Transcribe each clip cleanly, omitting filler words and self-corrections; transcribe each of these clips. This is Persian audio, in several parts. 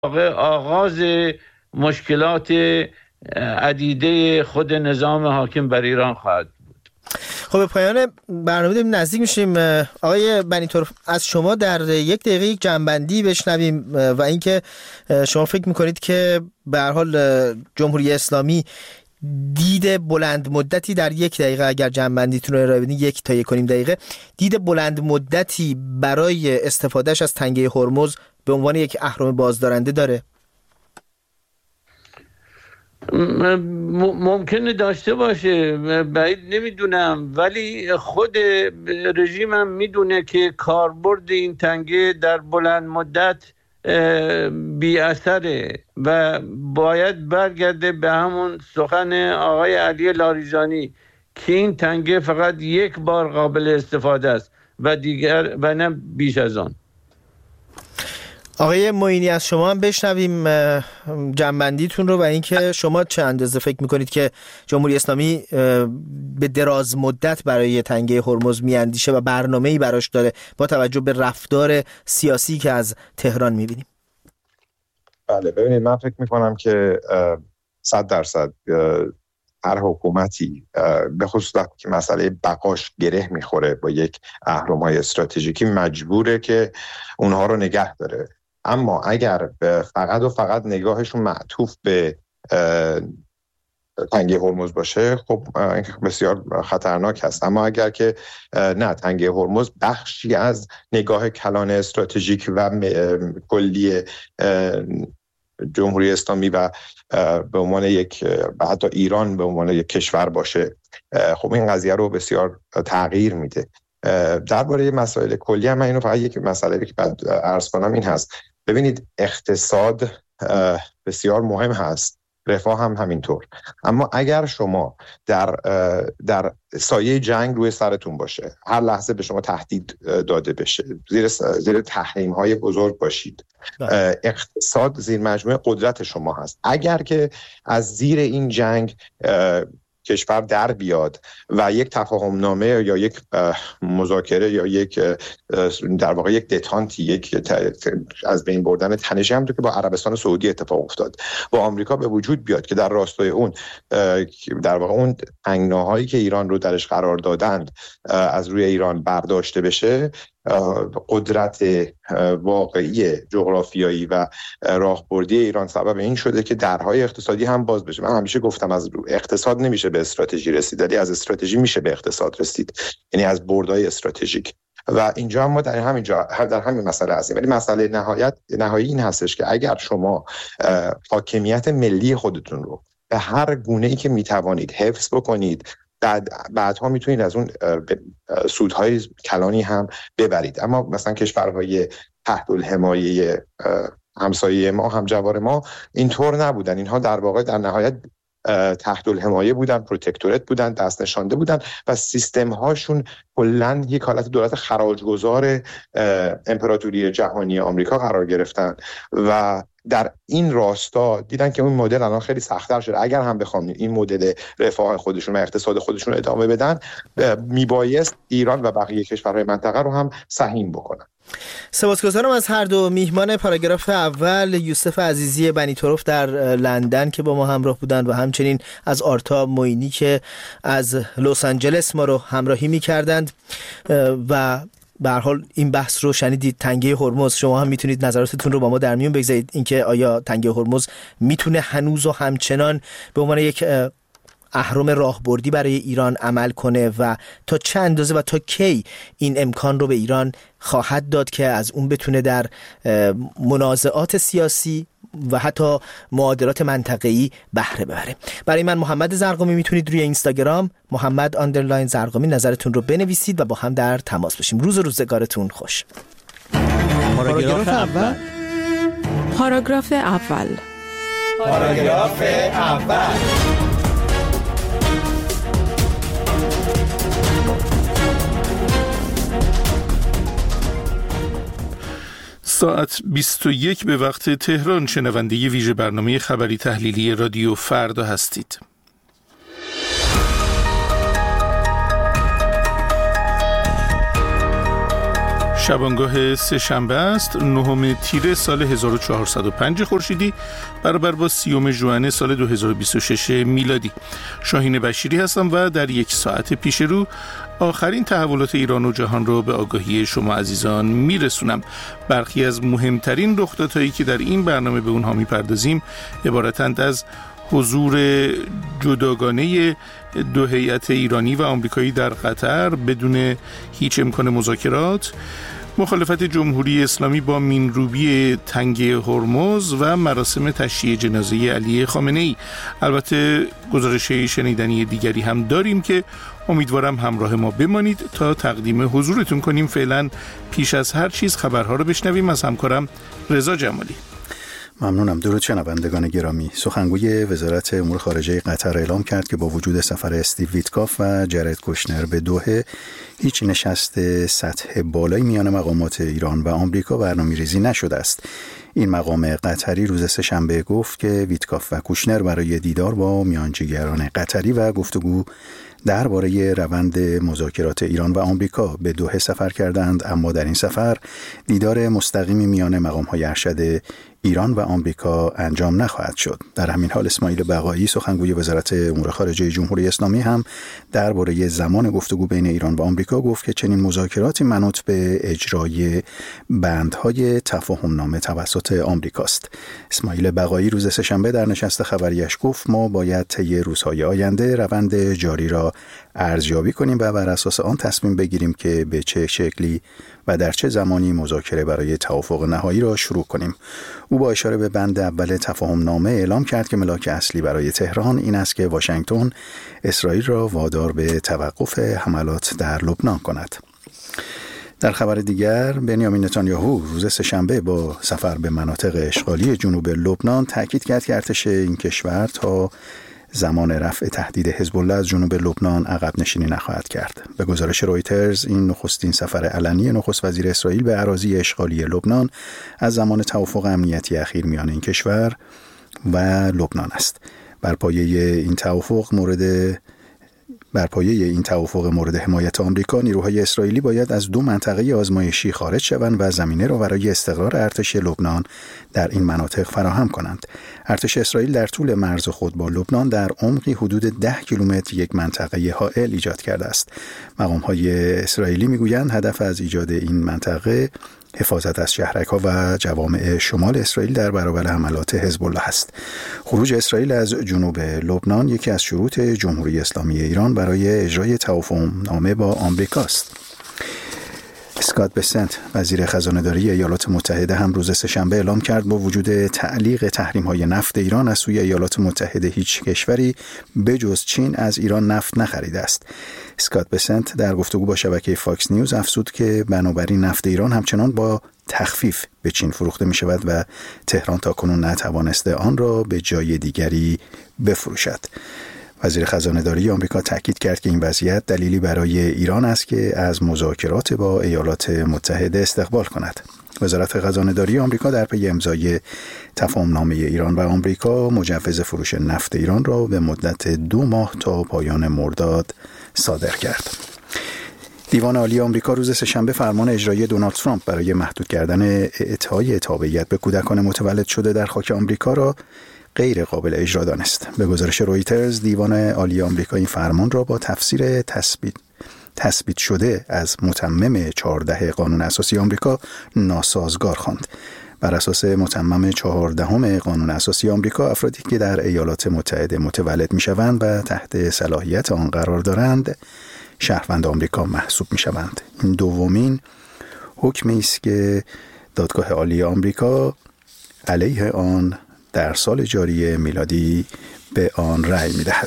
آغاز مشکلات عدیده خود نظام حاکم بر ایران خواهد بود. خب به پایان برنامه داریم نزدیک میشیم. آقای بنی طرف، از شما در یک دقیقه یک جنبندی بشنویم و اینکه شما فکر میکنید که به هر حال جمهوری اسلامی دید بلند مدتی در یک دقیقه، اگر جنبندیتون رو ارائه بدین 1 تا 1.5 دقیقه، دید بلند مدتی برای استفادهش از تنگه هرمز به عنوان یک اهرم بازدارنده داره؟ ممکنه داشته باشه، بعید نمیدونم، ولی خود رژیم هم میدونه که کاربرد این تنگه در بلند مدت بی اثره و باید برگرده به همون سخن آقای علی لاریجانی که این تنگه فقط یک بار قابل استفاده است و دیگر و نه بیش از آن. آقای معینی، از شما هم بشنویم جنبندیتون رو و اینکه شما چه اندازه فکر میکنید که جمهوری اسلامی به دراز مدت برای تنگه هرمز میاندیشه و برنامه‌ای براش داره با توجه به رفتار سیاسی که از تهران میبینیم. بله، ببینید من فکر میکنم که 100% هر حکومتی به خصوص که مسئله بقاش گره میخوره با یک اهرم‌های استراتژیکی مجبوره که اونها رو نگه داره. اما اگر فقط و فقط نگاهشون معطوف به تنگه هرمز باشه، خب این بسیار خطرناک هست. اما اگر که نه، تنگه هرمز بخشی از نگاه کلان استراتژیک و کلی جمهوری اسلامی و به عنوان یک حتی ایران به عنوان یک کشور باشه، خب این قضیه رو بسیار تغییر میده. درباره مسائل کلی هم من اینو فقط یک مسئله که بعد عرض کنم این هست. ببینید، اقتصاد بسیار مهم هست، رفاه هم همینطور، اما اگر شما در سایه جنگ روی سرتون باشه، هر لحظه به شما تهدید داده بشه، زیر تحریم های بزرگ باشید، اقتصاد زیر مجموعه قدرت شما هست. اگر که از زیر این جنگ کشور در بیاد و یک تفاهم نامه یا یک مذاکره یا یک در واقع یک دتانتی، یک از بین بردن تنشی، همونطور که با عربستان سعودی اتفاق افتاد، با آمریکا به وجود بیاد که در راستای اون در واقع اون تنگناهایی که ایران رو درش قرار دادند از روی ایران برداشته بشه، قدرت واقعی جغرافیایی و راهبردی ایران سبب این شده که درهای اقتصادی هم باز بشه. من همیشه گفتم از اقتصاد نمیشه به استراتژی رسید، ولی از استراتژی میشه به اقتصاد رسید، یعنی از بردهای استراتژیک. و اینجا ما در همین مسئله هستیم. ولی مسئله نهایی این هستش که اگر شما حاکمیت ملی خودتون رو به هر گونه‌ای که میتوانید حفظ بکنید، بعدها میتونید از اون سودهای کلانی هم ببرید. اما مثلا کشورهای تحت الحمایه همسایه ما، همجوار ما، اینطور نبودن. اینها در واقع در نهایت تحت الحمایه بودن، پروتکتورات بودن، دست نشانده بودن و سیستم هاشون کلاً یک حالت دولت خراجگذار امپراتوری جهانی آمریکا قرار گرفتن و در این راستا دیدن که اون مدل الان خیلی سخت‌تر شده. اگر هم بخوام این مدل رفاه خودشون و اقتصاد خودشون رو ادامه بدن، میبایست ایران و بقیه کشورهای منطقه رو هم سهیم بکنن. سپاسگزارم از هر دو میهمان پاراگراف اول، یوسف عزیزی بنی طرف در لندن که با ما همراه بودند و همچنین از آرتا معینی که از لس آنجلس ما رو همراهی می‌کردند. و به هر حال این بحث رو شنیدید، تنگه هرمز. شما هم میتونید نظراتتون رو با ما در میون بگذارید، اینکه آیا تنگه هرمز میتونه هنوز و همچنان به عنوان یک اهرم راهبردی برای ایران عمل کنه و تا چه اندازه و تا کی این امکان رو به ایران خواهد داد که از اون بتونه در منازعات سیاسی و حتی معادلات منطقه‌ای بهره ببره. برای من محمد زرقامی، میتونید روی اینستاگرام محمد_زرقامی نظرتون رو بنویسید و با هم در تماس باشیم. روز و روزگارتون خوش. پاراگراف اول. پاراگراف اول. پاراگراف اول. ساعت 21 به وقت تهران. شنونده ویژه برنامه خبری تحلیلی رادیو فردا هستید. شبانگاه سه‌شنبه است، 9 تیر سال 1405 خورشیدی برابر با 30 ژوئن سال 2026 میلادی. شاهین بشیری هستم و در یک ساعت پیش رو آخرین تحولات ایران و جهان رو به آگاهی شما عزیزان میرسونم. برخی از مهمترین رخدادهایی که در این برنامه به اونها میپردازیم عبارتند از حضور جداگانه دو هیئت ایرانی و آمریکایی در قطر بدون هیچ امکان مذاکرات، مخالفت جمهوری اسلامی با مینروبی تنگه هرمز و مراسم تشییع جنازه علی خامنه‌ای. البته گزارش شنیدنی دیگری هم داریم که امیدوارم همراه ما بمانید تا تقدیم حضورتون کنیم. فعلا پیش از هر چیز خبرها رو بشنویم از همکارم رضا جمالی. ممنونم. درود شنوندگان گرامی. سخنگوی وزارت امور خارجه قطر اعلام کرد که با وجود سفر استیو ویتکاف و جرد کوشنر به دوحه، هیچ نشست سطح بالایی میان مقامات ایران و آمریکا برنامه‌ریزی نشده است. این مقام قطری روز سه‌شنبه گفت که ویتکاف و کوشنر برای دیدار با میانجیگران قطری و گفتگو درباره روند مذاکرات ایران و آمریکا به دوحه سفر کردند، اما در این سفر دیدار مستقیمی میان مقام‌های ارشد ایران و آمریکا انجام نخواهد شد. در همین حال اسماعیل بقایی سخنگوی وزارت امور خارجه جمهوری اسلامی هم درباره زمان گفتگو بین ایران و آمریکا گفت که چنین مذاکراتی منوط به اجرای بندهای تفاهم‌نامه توسط آمریکاست. اسماعیل بقایی روز سه‌شنبه در نشست خبریش گفت ما باید طی روزهای آینده روند جاری را ارزیابی کنیم و بر اساس آن تصمیم بگیریم که به چه شکلی و در چه زمانی مذاکره برای توافق نهایی را شروع کنیم. او با اشاره به بند اول تفاهم نامه اعلام کرد که ملاک اصلی برای تهران این است که واشنگتن اسرائیل را وادار به توقف حملات در لبنان کند. در خبر دیگر، بنیامین نتانیاهو روز سه‌شنبه با سفر به مناطق اشغالی جنوب لبنان تاکید کرد که ارتش این کشور تا زمان رفع تهدید حزب الله از جنوب لبنان عقب نشینی نخواهد کرد. به گزارش رویترز، این نخستین سفر علنی نخست وزیر اسرائیل به اراضی اشغالی لبنان از زمان توافق امنیتی اخیر میان این کشور و لبنان است. بر پایه این توافق مورد حمایت آمریکا، نیروهای اسرائیلی باید از 2 منطقه آزمایشی خارج شوند و زمینه را برای استقرار ارتش لبنان در این مناطق فراهم کنند. ارتش اسرائیل در طول مرز خود با لبنان در عمقی حدود 10 کیلومتر یک منطقه حائل ایجاد کرده است. مقام‌های اسرائیلی میگویند هدف از ایجاد این منطقه حفاظت از شهرک‌ها و جوامع شمال اسرائیل در برابر حملات حزب الله است. خروج اسرائیل از جنوب لبنان یکی از شروط جمهوری اسلامی ایران برای اجرای توافقنامه با آمریکا است. اسکات بسنت وزیر خزانه‌داری ایالات متحده هم روز سه‌شنبه اعلام کرد با وجود تعلیق تحریم‌های نفت ایران از سوی ایالات متحده هیچ کشوری بجز چین از ایران نفت نخریده است. اسکات بسنت در گفتگو با شبکه فاکس نیوز افزود که بنابراین نفت ایران همچنان با تخفیف به چین فروخته می شود و تهران تاکنون نتوانسته آن را به جای دیگری بفروشد. وزیر خزانه‌داری آمریکا تاکید کرد که این وضعیت دلیلی برای ایران است که از مذاکرات با ایالات متحده استقبال کند. وزارت خزانه‌داری آمریکا در پی امضای تفاهم‌نامه ایران و آمریکا مجوز فروش نفت ایران را به مدت 2 ماه تا پایان مرداد صادر کرد. دیوان عالی آمریکا روز سه‌شنبه فرمان اجرایی دونالد ترامپ برای محدود کردن اعطای تابعیت به کودکان متولد شده در خاک آمریکا را غیر قابل اجرا دانست. به گزارش رویترز، دیوان عالی آمریکا این فرمان را با تفسیر تثبیت شده از متمم 14 قانون اساسی آمریکا ناسازگار خواند. بر اساس متمم 14 قانون اساسی آمریکا، افرادی که در ایالات متحده متولد می‌شوند و تحت صلاحیت آن قرار دارند شهروند آمریکا محسوب می‌شوند. این دومین حکمی است که دادگاه عالی آمریکا علیه آن در سال جاری میلادی به آن رأی می‌دهد.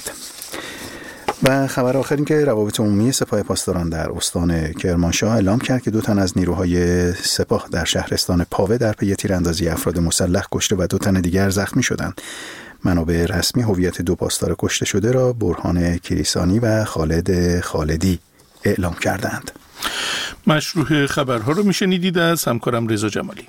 و خبر آخر این که روابط عمومی سپاه پاسداران در استان کرمانشاه اعلام کرد که 2 تن از نیروهای سپاه در شهرستان پاوه در پی تیراندازی افراد مسلح کشته و 2 تن دیگر زخمی شدند. منابع رسمی هویت 2 پاسدار کشته شده را برهان کریسانی و خالد خالدی اعلام کردند. مشروع خبرها رو میشنیدید از همکارم رضا جمالی.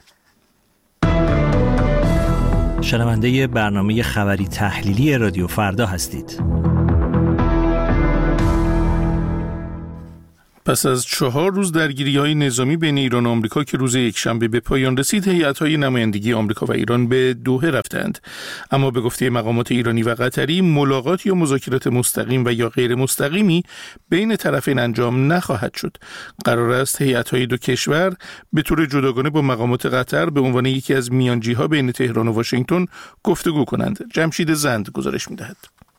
شنونده برنامه خبری تحلیلی رادیو فردا هستید. پس از 4 روز درگیری‌های نظامی بین ایران و آمریکا که روز یکشنبه به پایان رسید، هیئت‌های نمایندگی آمریکا و ایران به دوحه رفتند. اما به گفته مقامات ایرانی و قطری، ملاقات یا مذاکرات مستقیم و یا غیر مستقیمی بین طرفین انجام نخواهد شد. قرار است هیئت‌های دو کشور به طور جداگانه با مقامات قطر به عنوان یکی از میانجی‌ها بین تهران و واشنگتن گفتگو کنند. جمشید زند گزارش می‌دهد.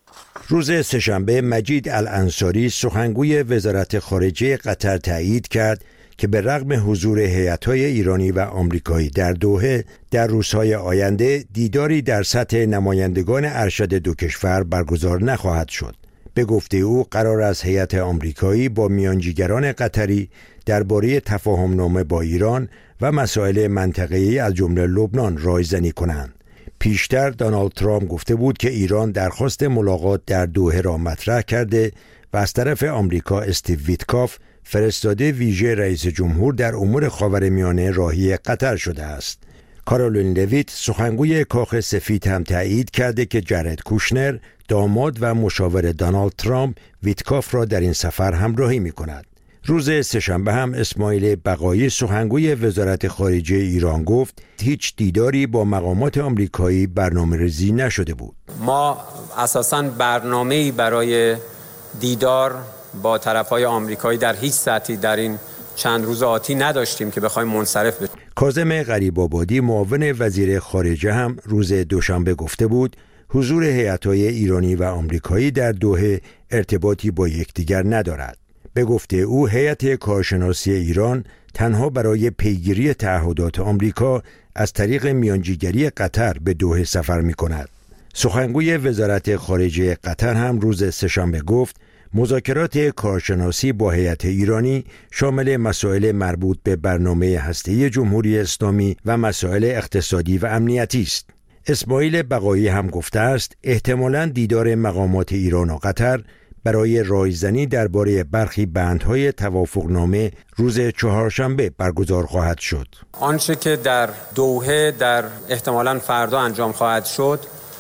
روز سه‌شنبه مجید الانصاری سخنگوی وزارت خارجه قطر تایید کرد که به رغم حضور هیئت‌های ایرانی و آمریکایی در دوحه، در روزهای آینده دیداری در سطح نمایندگان ارشد دو کشور برگزار نخواهد شد. به گفته او قرار است هیئت آمریکایی با میانجیگران قطری درباره تفاهم‌نامه با ایران و مسائل منطقه‌ای از جمله لبنان رایزنی کنند. پیشتر دونالد ترامپ گفته بود که ایران درخواست ملاقات در دوحه را مطرح کرده و از طرف آمریکا استیو ویتکاف فرستاده ویژه رئیس جمهور در امور خاورمیانه راهی قطر شده است. کارولین لویت سخنگوی کاخ سفید هم تایید کرده که جارد کوشنر داماد و مشاور دونالد ترامپ ویتکاف را در این سفر همراهی می کند. روز سه‌شنبه هم اسماعیل بقایی سخنگوی وزارت خارجه ایران گفت هیچ دیداری با مقامات آمریکایی برنامه‌ریزی نشده بود. ما اساساً برنامه‌ای برای دیدار با طرف‌های آمریکایی در هیچ سطحی در این چند روز آتی نداشتیم که بخوایم منصرف بشیم. کاظم غریب‌آبادی معاون وزیر خارجه هم روز دوشنبه گفته بود حضور هیئت‌های ایرانی و آمریکایی در دوحه ارتباطی با یکدیگر ندارد. به گفته او هیئت کارشناسی ایران تنها برای پیگیری تعهدات آمریکا از طریق میانجیگری قطر به دوحه سفر می کند. سخنگوی وزارت خارجه قطر هم روز سه‌شنبه گفت مذاکرات کارشناسی با هیئت ایرانی شامل مسائل مربوط به برنامه هسته‌ای جمهوری اسلامی و مسائل اقتصادی و امنیتی است. اسماعیل بقایی هم گفته است احتمالاً دیدار مقامات ایران و قطر برای رایزنی درباره برخی بندهای توافقنامه روز چهارشنبه برگزار خواهد شد. آنچه که در دوحه در احتمالاً فردا انجام خواهد شد،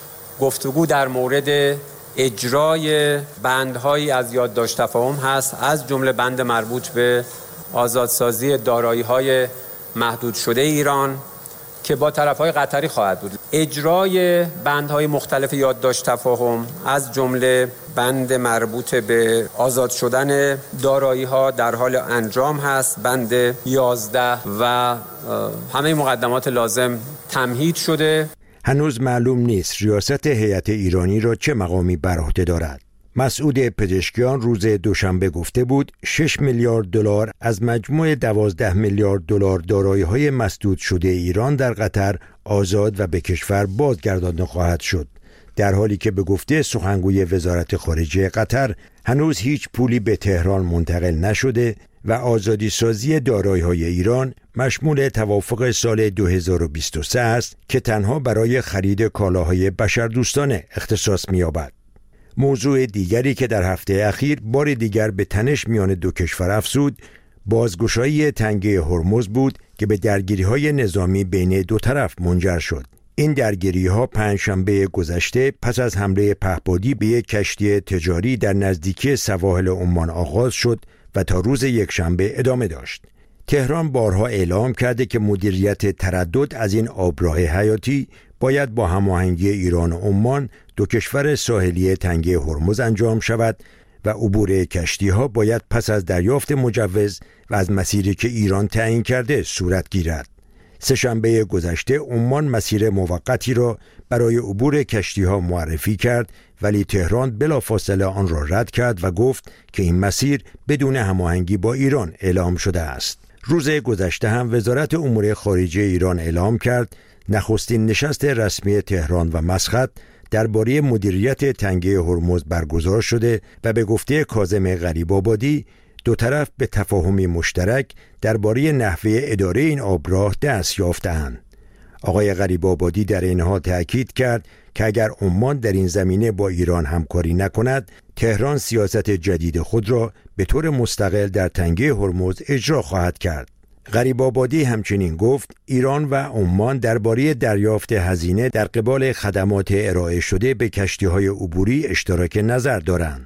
گفتگو در مورد اجرای بندهایی از یادداشت تفاهم هست، از جمله بند مربوط به آزادسازی دارایی‌های محدود شده ایران که با طرف‌های قطری خواهد بود. اجرای بندهای مختلف یادداشت تفاهم از جمله بند مربوط به آزاد شدن دارایی‌ها در حال انجام هست، بند 11 و همه مقدمات لازم تمهید شده. هنوز معلوم نیست ریاست هیئت ایرانی را چه مقامی بر عهده دارد. مسعود پزشکیان روز دوشنبه گفته بود 6 میلیارد دلار از مجموع 12 میلیارد دلار دارایی‌های مسدود شده ایران در قطر آزاد و به کشور بازگردانده خواهد شد، در حالی که به گفته سخنگوی وزارت خارجه قطر هنوز هیچ پولی به تهران منتقل نشده و آزادی سازی دارایی‌های ایران مشمول توافق سال 2023 است که تنها برای خرید کالاهای بشردوستانه اختصاص می‌یابد. موضوع دیگری که در هفته اخیر بار دیگر به تنش میان دو کشور افزود، بازگشایی تنگه هرمز بود که به درگیری‌های نظامی بین دو طرف منجر شد. این درگیری‌ها پنجشنبه گذشته پس از حمله پهپادی به یک کشتی تجاری در نزدیکی سواحل عمان آغاز شد و تا روز یکشنبه ادامه داشت. تهران بارها اعلام کرده که مدیریت تردد از این آبراه حیاتی باید با هماهنگی ایران و عمان، دو کشور ساحلی تنگه هرمز انجام شود و عبور کشتی‌ها باید پس از دریافت مجوز و از مسیری که ایران تعیین کرده صورت گیرد. سه‌شنبه گذشته عمان مسیر موقتی را برای عبور کشتی‌ها معرفی کرد، ولی تهران بلافاصله آن را رد کرد و گفت که این مسیر بدون هماهنگی با ایران اعلام شده است. روز گذشته هم وزارت امور خارجه ایران اعلام کرد نخستین نشست رسمی تهران و مسقط درباره مدیریت تنگه هرمز برگزار شده و به گفته کاظم غریب‌آبادی دو طرف به تفاهمی مشترک درباره نحوه اداره این آبراه دست یافته‌اند. آقای غریب‌آبادی در این حال تأکید کرد که اگر عمان در این زمینه با ایران همکاری نکند، تهران سیاست جدید خود را به طور مستقل در تنگه هرمز اجرا خواهد کرد. غریب‌آبادی همچنین گفت ایران و عمان درباره دریافت هزینه در قبال خدمات ارائه شده به کشتی‌های عبوری اشتراک نظر دارند.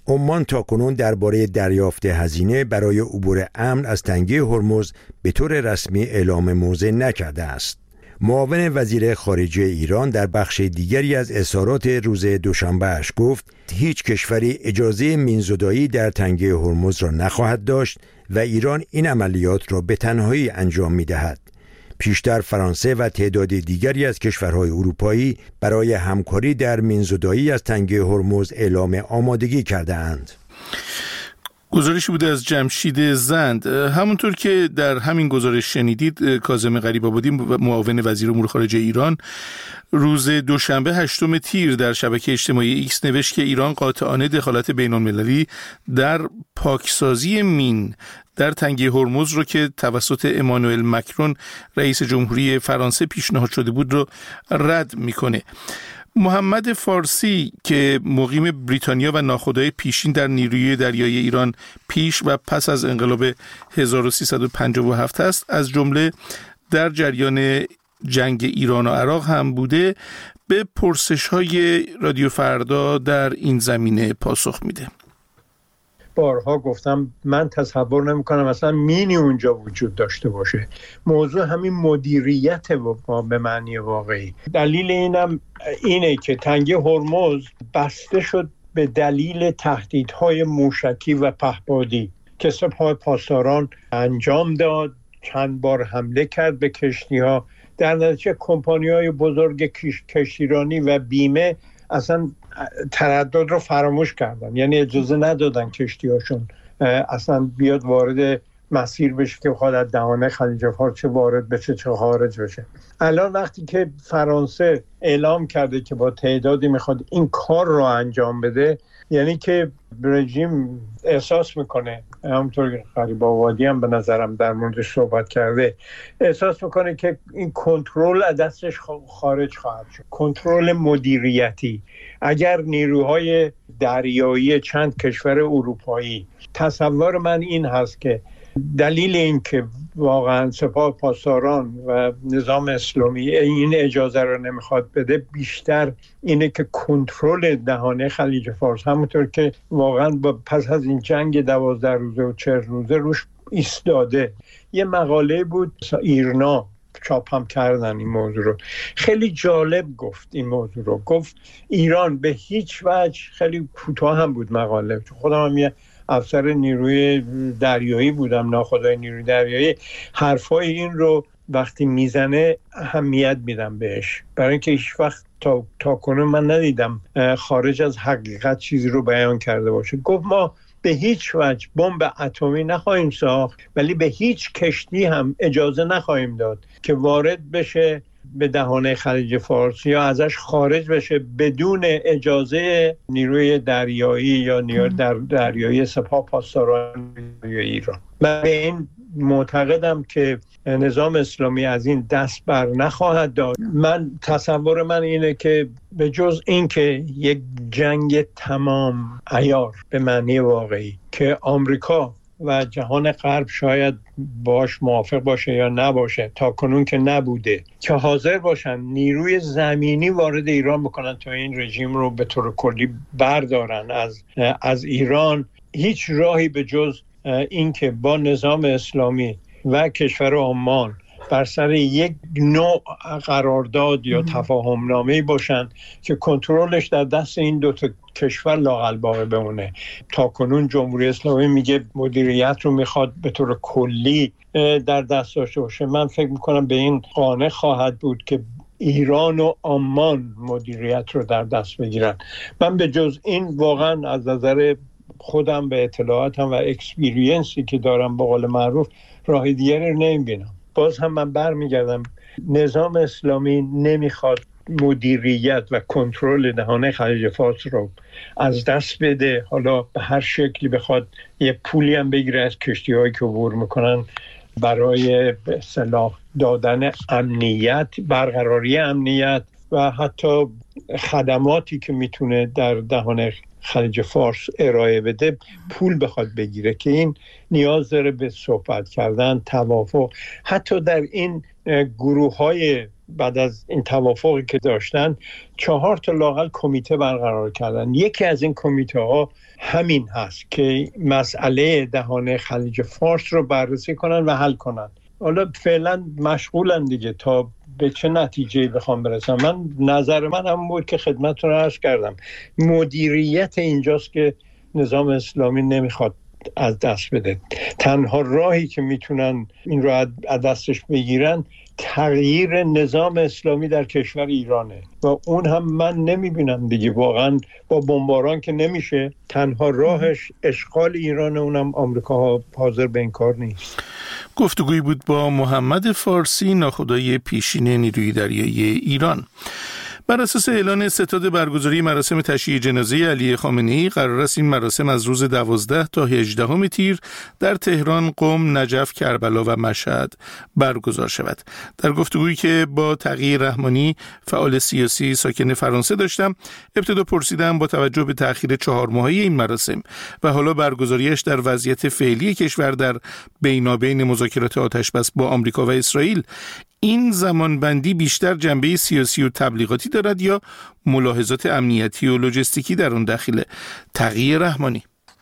عمان تاکنون درباره دریافت هزینه برای عبور امن از تنگه هرمز به طور رسمی اعلام موضع نکرده است. معاون وزیر خارجه ایران در بخش دیگری از اظهارات روز دوشنبهش گفت هیچ کشوری اجازه مینزدایی در تنگه هرمز را نخواهد داشت و ایران این عملیات را به تنهایی انجام می‌دهد. پیشتر فرانسه و تعداد دیگری از کشورهای اروپایی برای همکاری در مینزدایی از تنگه هرمز اعلام آمادگی کرده‌اند. گزارشی بوده از جمشید زند. همونطور که در همین گزارش شنیدید، کاظم غریب‌آبادی معاون وزیر امور خارجه ایران روز دوشنبه 8 تیر در شبکه اجتماعی ایکس نوشت که ایران قاطعانه دخالت بین‌المللی در پاکسازی مین در تنگه هرمز رو که توسط امانوئل مکرون رئیس جمهوری فرانسه پیشنهاد شده بود رو رد میکنه. محمد فارسی که مقیم بریتانیا و ناخدای پیشین در نیروی دریایی ایران پیش و پس از انقلاب 1357 است، از جمله در جریان جنگ ایران و عراق هم بوده، به پرسش‌های رادیو فردا در این زمینه پاسخ میده. بارها گفتم من تصور نمی‌کنم اصلا مینی اونجا وجود داشته باشه. موضوع همین مدیریت به معنی واقعی. دلیل اینه که تنگه هرمز بسته شد به دلیل تهدیدهای موشکی و پهپادی که سپاه پاسداران انجام داد، چند بار حمله کرد به کشتی‌ها. در نتیجه کمپانی‌های بزرگ کشتیرانی و بیمه اصلا تردد رو فراموش کردن، یعنی اجازه ندادن کشتی‌هاشون اصلا بیاد وارد مسیر بشه که بخواد از دهانه خلیج فارس چه وارد بشه چه خارج بشه. الان وقتی که فرانسه اعلام کرده که با تعدادی میخواد این کار رو انجام بده، یعنی که رژیم احساس میکنه، همونطور که غریب‌آبادی هم به نظرم در موردش صحبت کرده، احساس میکنه که این کنترل از دستش خارج خواهد شد. کنترل مدیریتی. اگر نیروهای دریایی چند کشور اروپایی، تصور من این هست که دلیل این که واقعا سپاه پاسداران و نظام اسلامی این اجازه رو نمیخواد بده، بیشتر اینه که کنترل دهانه خلیج فارس، همونطور که واقعا پس از این جنگ 12 روزه و 40 روزه روش ایستاده. یه مقاله بود ایرنا چاپ هم کردن این موضوع رو، خیلی جالب گفت این موضوع رو. گفت ایران به هیچ وجه، خیلی کوتاه هم بود مقاله، خودم هم یه افسر نیروی دریایی بودم، ناخدای نیروی دریایی، حرفای این رو وقتی میزنه اهمیت میدم بهش، برای اینکه هیچ وقت تا کنون من ندیدم خارج از حقیقت چیزی رو بیان کرده باشه. گفت ما به هیچ وجه بمب اتمی نخواهیم ساخت، ولی به هیچ کشتی هم اجازه نخواهیم داد که وارد بشه به دهانه خلیج فارس یا ازش خارج بشه بدون اجازه نیروی دریایی یا نیروی دریایی سپاه پاسداران ایران. من به این معتقدم که نظام اسلامی از این دست بر نخواهد داشت. تصور من اینه که به جز این که یک جنگ تمام عیار به معنی واقعی که آمریکا و جهان غرب شاید باش موافق باشه یا نباشه، تا کنون که نبوده، که حاضر باشن نیروی زمینی وارد ایران بکنن تا این رژیم رو به طور کلی بردارن از ایران، هیچ راهی به جز این که با نظام اسلامی و کشور عمان بر سر یک نوع قرارداد یا تفاهم نامه‌ای باشن که کنترلش در دست این دو تا کشور لااقل باقی بمونه. تا کنون جمهوری اسلامی میگه مدیریت رو میخواد به طور کلی در دست داشته باشه. من فکر میکنم به این قانع خواهد بود که ایران و عمان مدیریت رو در دست بگیرن. من به جز این واقعا از نظر خودم به اطلاعاتم و اکسپیرینسی که دارم به قول معروف راه دیگری رو نمیبینم. باز هم من برمیگردم، نظام اسلامی نمیخواد مدیریت و کنترل دهانه خلیج فارس رو از دست بده، حالا به هر شکلی بخواد یه پولی هم بگیره از کشتی‌هایی که عبور میکنن برای به اصطلاح دادن امنیت، برقراری امنیت و حتی خدماتی که میتونه در دهانه خلیج فارس ارائه بده، پول بخواد بگیره، که این نیاز داره به صحبت کردن، توافق. حتی در این گروه‌های بعد از این توافقی که داشتن 4 لااقل کمیته برقرار کردن. یکی از این کمیته ها همین هست که مسئله دهانه خلیج فارس رو بررسی کنن و حل کنن. حالا فعلا مشغولن دیگه تا به چه نتیجه‌ای بخوام برسم. نظر من هم بود که خدمتتون عرض کردم مدیریت اینجاست که نظام اسلامی نمیخواد از دست بده. تنها راهی که میتونن این رو از دستش بگیرن تغییر نظام اسلامی در کشور ایرانه و اون هم من نمیبینم دیگه. واقعا با بمباران که نمیشه، تنها راهش اشغال ایرانه، اونم آمریکا حاضر به این کار نیست. گفتگویی بود با محمد فارسی، ناخدای پیشین نیروی دریایی ایران. بر اساس اعلان ستاد برگزاری مراسم تشییع جنازه علی خامنه‌ای، قرار است این مراسم از روز 12 تا 18 تیر در تهران، قم، نجف، کربلا و مشهد برگزار شود. در گفتگویی که با تقی رحمانی، فعال سیاسی ساکن فرانسه داشتم، ابتدا پرسیدم با توجه به تأخیر 4 ماهه این مراسم و حالا برگزاریش در وضعیت فعلی کشور در بینابین مذاکرات آتشبس با آمریکا و اسرائیل، این زمانبندی بیشتر جنبه سیاسی و تبلیغاتی دارد یا ملاحظات امنیتی و لوجستیکی در آن داخله؟ تقی رحمانی: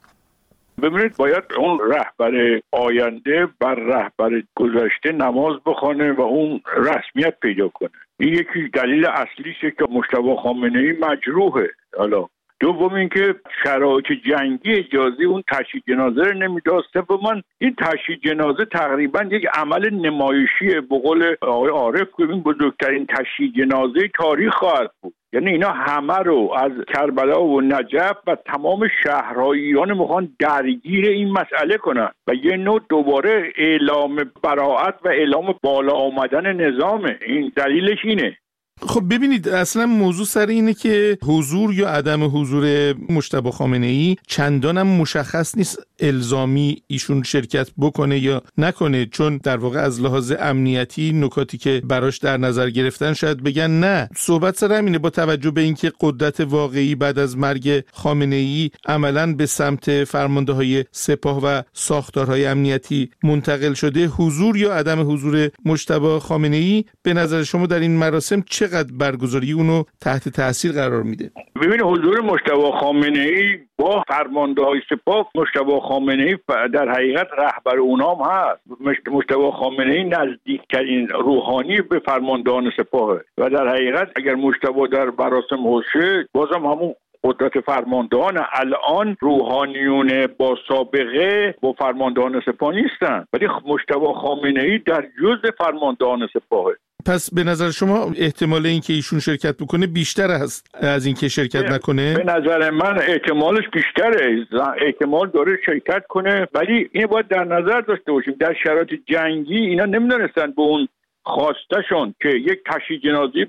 ببینید، باید اون رهبر آینده بر رهبر گذشته نماز بخونه و اون رسمیت پیدا کنه. این یکی دلیل اصلیشه که مجتبی خامنه‌ای مجروحه. حالا دوم این که شرایط جنگی اجازه اون تشییع جنازه رو نمیداد. سوم این تشییع جنازه تقریبا یک عمل نمایشیه. به قول آقای عارف که این بزرگترین تشییع جنازه تاریخ خواهد بود. یعنی اینا همه رو از کربلا و نجف و تمام شهرهای ایران میخوان درگیر این مسئله کنن و یه نوع دوباره اعلام براءت و اعلام بالا آمدن نظامه. این دلیلش اینه. خب ببینید، اصلا موضوع سر اینه که حضور یا عدم حضور مجتبی خامنه‌ای چندان هم مشخص نیست الزامی ایشون شرکت بکنه یا نکنه، چون در واقع از لحاظ امنیتی نکاتی که براش در نظر گرفتن شاید بگن نه. صحبت سر همینه با توجه به اینکه قدرت واقعی بعد از مرگ خامنه‌ای عملاً به سمت فرمانده‌های سپاه و ساختارهای امنیتی منتقل شده. حضور یا عدم حضور مجتبی خامنه‌ای به نظر شما در این مراسم چقدر برگزاری اونو تحت تاثیر قرار میده؟ ببین، حضور مجتبی خامنه‌ای با فرمانده‌های سپاه، مجتبی خامنه‌ای در حقیقت رهبر اونام هست. مجتبی خامنه‌ای نزدیکترین روحانی به فرماندهان سپاهه و در حقیقت اگر مجتبی در مراسم باشه، بازم همون قدرت فرماندهان. الان روحانیون با سابقه با فرماندهان سپاه نیستن، ولی مجتبی خامنه‌ای در جزء فرماندهان سپاهه. پس به نظر شما احتمال اینکه ایشون شرکت بکنه بیشتر هست از اینکه شرکت نکنه؟ به نظر من احتمالش بیشتره. احتمال داره شرکت کنه، ولی این باید در نظر داشته باشیم در شرایط جنگی اینا نمیدونستن به اون خواستشون که یک تشییع جنازی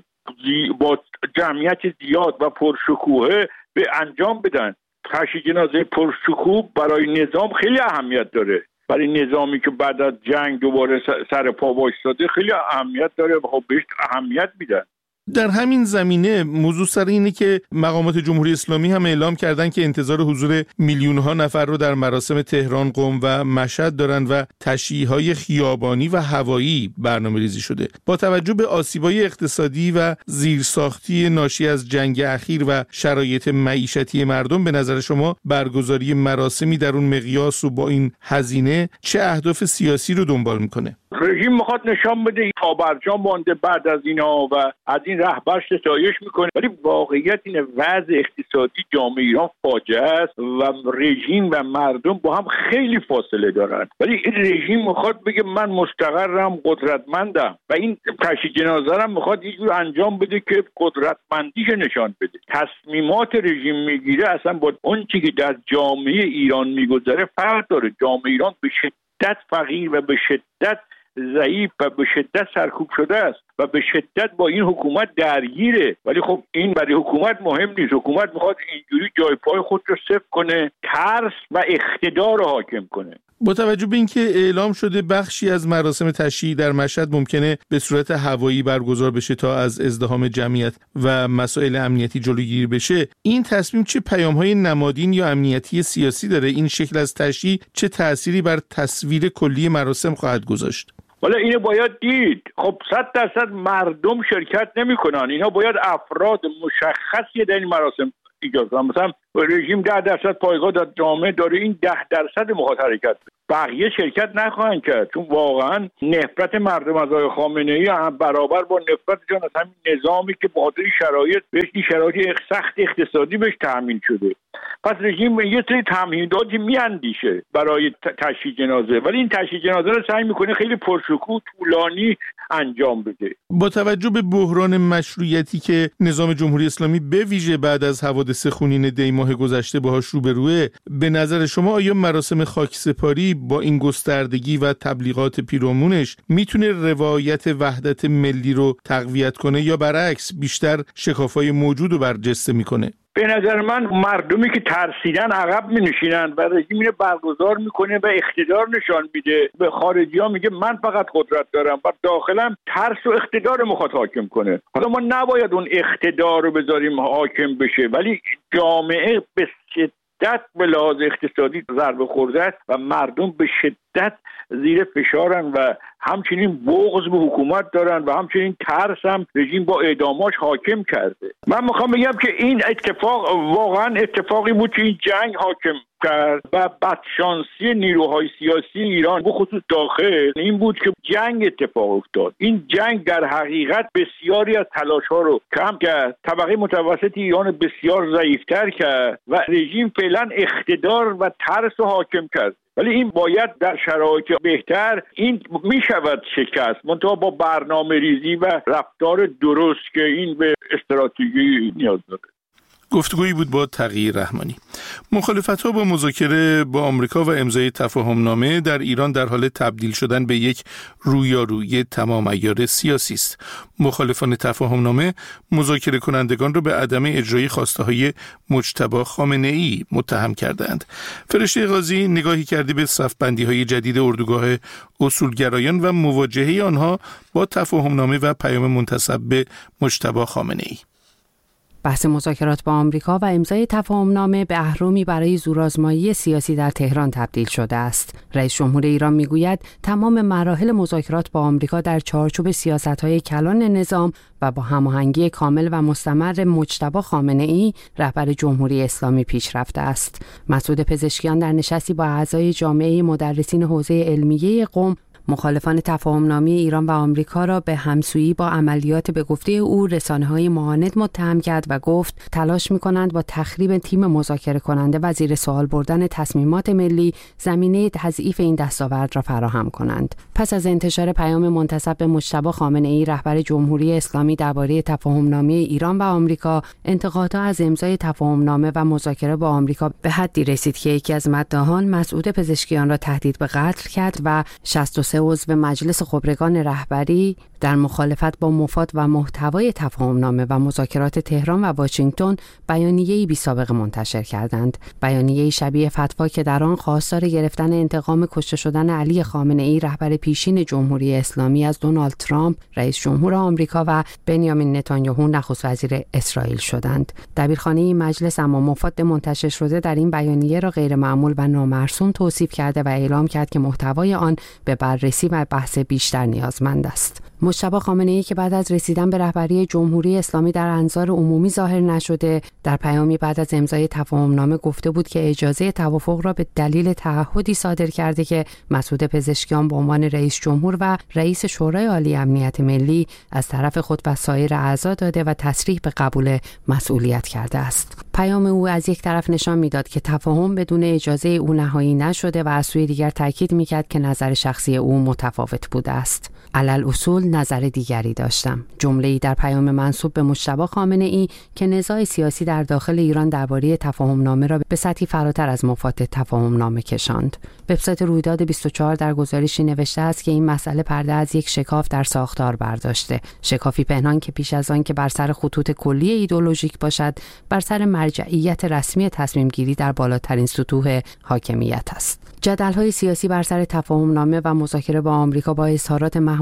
با جمعیت زیاد و پرشکوه به انجام بدن. تشییع جنازه پرشکوه برای نظام خیلی اهمیت داره. برای نظامی که بعد از جنگ دوباره سر پا وایساده خیلی اهمیت داره و خب بهش اهمیت میدن. در همین زمینه موضوع سر اینه که مقامات جمهوری اسلامی هم اعلام کردن که انتظار حضور میلیون‌ها نفر رو در مراسم تهران، قم و مشهد دارن و تشییع‌های خیابانی و هوایی برنامه‌ریزی شده. با توجه به آسیب‌های اقتصادی و زیرساختی ناشی از جنگ اخیر و شرایط معیشتی مردم، به نظر شما برگزاری مراسمی در اون مقیاس و با این هزینه چه اهداف سیاسی رو دنبال میکنه؟ رژیم میخواد نشان بده تا برجام مانده بعد از اینا و از این رهبر ستایش میکنه، ولی واقعیت اینه وضع اقتصادی جامعه ایران فاجعه است و رژیم و مردم با هم خیلی فاصله دارن. ولی این رژیم میخواد بگه من مستقرم، قدرتمندم و این تشییع جنازه هم میخواد یه جور انجام بده که قدرتمندیش نشان بده. تصمیمات رژیم میگیره اصلا با اون چیزی که در جامعه ایران میگذره فرق داره. جامعه ایران به شدت فقیر و به شدت ضعیف و به شدت سرکوب شده است و به شدت با این حکومت درگیره، ولی خب این برای حکومت مهم نیست. حکومت میخواد اینجوری جای پای خود رو صفر کنه، ترس و اقتدار رو حاکم کنه. با توجه به اینکه اعلام شده بخشی از مراسم تشییع در مشهد ممکنه به صورت هوایی برگزار بشه تا از ازدحام جمعیت و مسائل امنیتی جلوگیری بشه، این تصمیم چه پیام‌های نمادین یا امنیتی سیاسی داره؟ این شکل از تشییع چه تأثیری بر تصویر کلی مراسم خواهد گذاشت؟ ولی اینو باید دید. خب 100% مردم شرکت نمیکنن، اینا باید افراد مشخصی در این مراسم ایجاد کنن. مثلا رژیم 10% پایگاه در جامعه داره، این 10% میخواد حرکت، بقیه شرکت نخواهند کرد، چون واقعا نفرت مردم از آقای خامنه‌ای هم برابر با نفرتشان از همین نظامی که با خاطر شرایط بهش این شرایط سخت اقتصادی بهش تامین شده. پس رژیم یه سری تمهیداتی میاندیشه برای تشییع جنازه، ولی این تشییع جنازه رو سعی میکنه خیلی پرشکوه طولانی انجام بده. با توجه به بحران مشروعیتی که نظام جمهوری اسلامی به ویژه بعد از حوادث خونین دی ماه گذشته باهاش روبروه، به نظر شما آیا مراسم خاکسپاری با این گستردگی و تبلیغات پیرامونش میتونه روایت وحدت ملی رو تقویت کنه یا برعکس بیشتر شکافای موجود رو برجسته میکنه؟ به نظر من مردمی که ترسیدن عقب می-نشینن و رژیم اینو برگزار میکنه و اقتدار نشان میده، به خارجی ها میگه من فقط قدرت دارم و داخلم ترس و اقتدار مخاط حاکم کنه. حالا ما نباید اون اقتدار رو بذاریم حاکم بشه، ولی جامعه به شدت به لحاظ اقتصادی ضربه خورده است و مردم به شدت زیر فشارن و همچنین بغض به حکومت دارن و همچنین ترس هم رژیم با اعداماش حاکم کرده. من میخوام بگم که این اتفاق واقعا اتفاقی بود که این جنگ حاکم کرد و بدشانسی نیروهای سیاسی ایران به خصوص داخل این بود که جنگ اتفاق افتاد. این جنگ در حقیقت بسیاری از تلاش‌ها رو کم کرد، طبقه متوسط ایران بسیار ضعیف‌تر کرد و رژیم فعلا اقتدار و ترس رو حاکم کرد. ولی این باید در شرایط بهتر این میشود شکست، منتها با برنامه ریزی و رفتار درست که این به استراتژی نیاز داره. گفتگویی بود با تقی رحمانی. مخالفت‌ها با مذاکره با آمریکا و امضای تفاهم‌نامه در ایران در حال تبدیل شدن به یک رویارویی تمام عیار سیاسی است. مخالفان تفاهم‌نامه مذاکره کنندگان را به عدم اجرای خواسته‌های مجتبی خامنه‌ای متهم کردند. فرشته قاضی نگاهی کردی به صف‌بندی‌های جدید اردوگاه اصولگرایان و مواجهه آنها با تفاهم‌نامه و پیام منتسب به مجتبی خامنه‌ای. بحث مذاکرات با آمریکا و امضای تفاهمنامه به اهرمی برای زورآزمایی سیاسی در تهران تبدیل شده است. رئیس جمهور ایران میگوید تمام مراحل مذاکرات با آمریکا در چارچوب سیاست‌های کلان نظام و با هماهنگی کامل و مستمر مجتبی خامنه‌ای رهبر جمهوری اسلامی پیش رفته است. مسعود پزشکیان در نشستی با اعضای جامعه مدرسین حوزه علمیه قم مخالفان تفاهمنامه ایران و آمریکا را به همسویی با عملیات به گفته او رسانه‌های معاند متهم کرد و گفت تلاش می‌کنند با تخریب تیم مذاکره کننده و زیر سوال بردن تصمیمات ملی زمینه تضعیف این دستاورد را فراهم کنند. پس از انتشار پیام منتسب به مجتبی خامنه‌ای رهبر جمهوری اسلامی درباره تفاهمنامه ایران و آمریکا، انتقادها از امضای تفاهمنامه و مذاکره با آمریکا به حدی رسید که یکی از مداحان مسعود پزشکیان را تهدید به قتل کرد و 63 عضو مجلس خبرگان رهبری در مخالفت با مفاد و محتوای تفاهمنامه و مذاکرات تهران و واشنگتن بیانیه‌ای بی‌سابقه منتشر کردند. بیانیه‌ای شبیه فتوا که در آن خواستار گرفتن انتقام کشته شدن علی خامنه‌ای رهبر پیشین جمهوری اسلامی از دونالد ترامپ رئیس جمهور آمریکا و بنیامین نتانیاهو نخست وزیر اسرائیل شدند. دبیرخانه این مجلس اما مفاد منتشر شده در این بیانیه را غیرمعمول و نامرسوم توصیف کرده و اعلام کرد که محتوای آن به بررسی و بحث بیشتر نیازمند است. مجتبی خامنه‌ای که بعد از رسیدن به رهبری جمهوری اسلامی در انظار عمومی ظاهر نشده، در پیامی بعد از امضای تفاهمنامه گفته بود که اجازه توافق را به دلیل تعهدی صادر کرده که مسعود پزشکیان به عنوان رئیس جمهور و رئیس شورای عالی امنیت ملی از طرف خود و سایر اعضا داده و تصریح به قبول مسئولیت کرده است. پیام او از یک طرف نشان میداد که تفاهم بدون اجازه او نهایی نشده و از سوی دیگر تاکید میکرد که نظر شخصی او متفاوت بوده است. علل اصول نظر دیگری داشتم. جمله‌ای در پیام منسوب به مجتبی خامنه‌ای که نزاع سیاسی در داخل ایران درباره تفاهمنامه را به سطحی فراتر از مفاد تفاهمنامه کشاند. وبسایت رویداد 24 در گزارشی نوشته است که این مسئله پرده از یک شکاف در ساختار برداشته. شکافی پنهان که پیش از آن که بر سر خطوط کلی ایدئولوژیک باشد، بر سر مرجعیت رسمی تصمیم گیری در بالاترین سطوح حاکمیت است. جدل‌های سیاسی بر سر تفاهمنامه و مذاکره با آمریکا با اظهارات محمود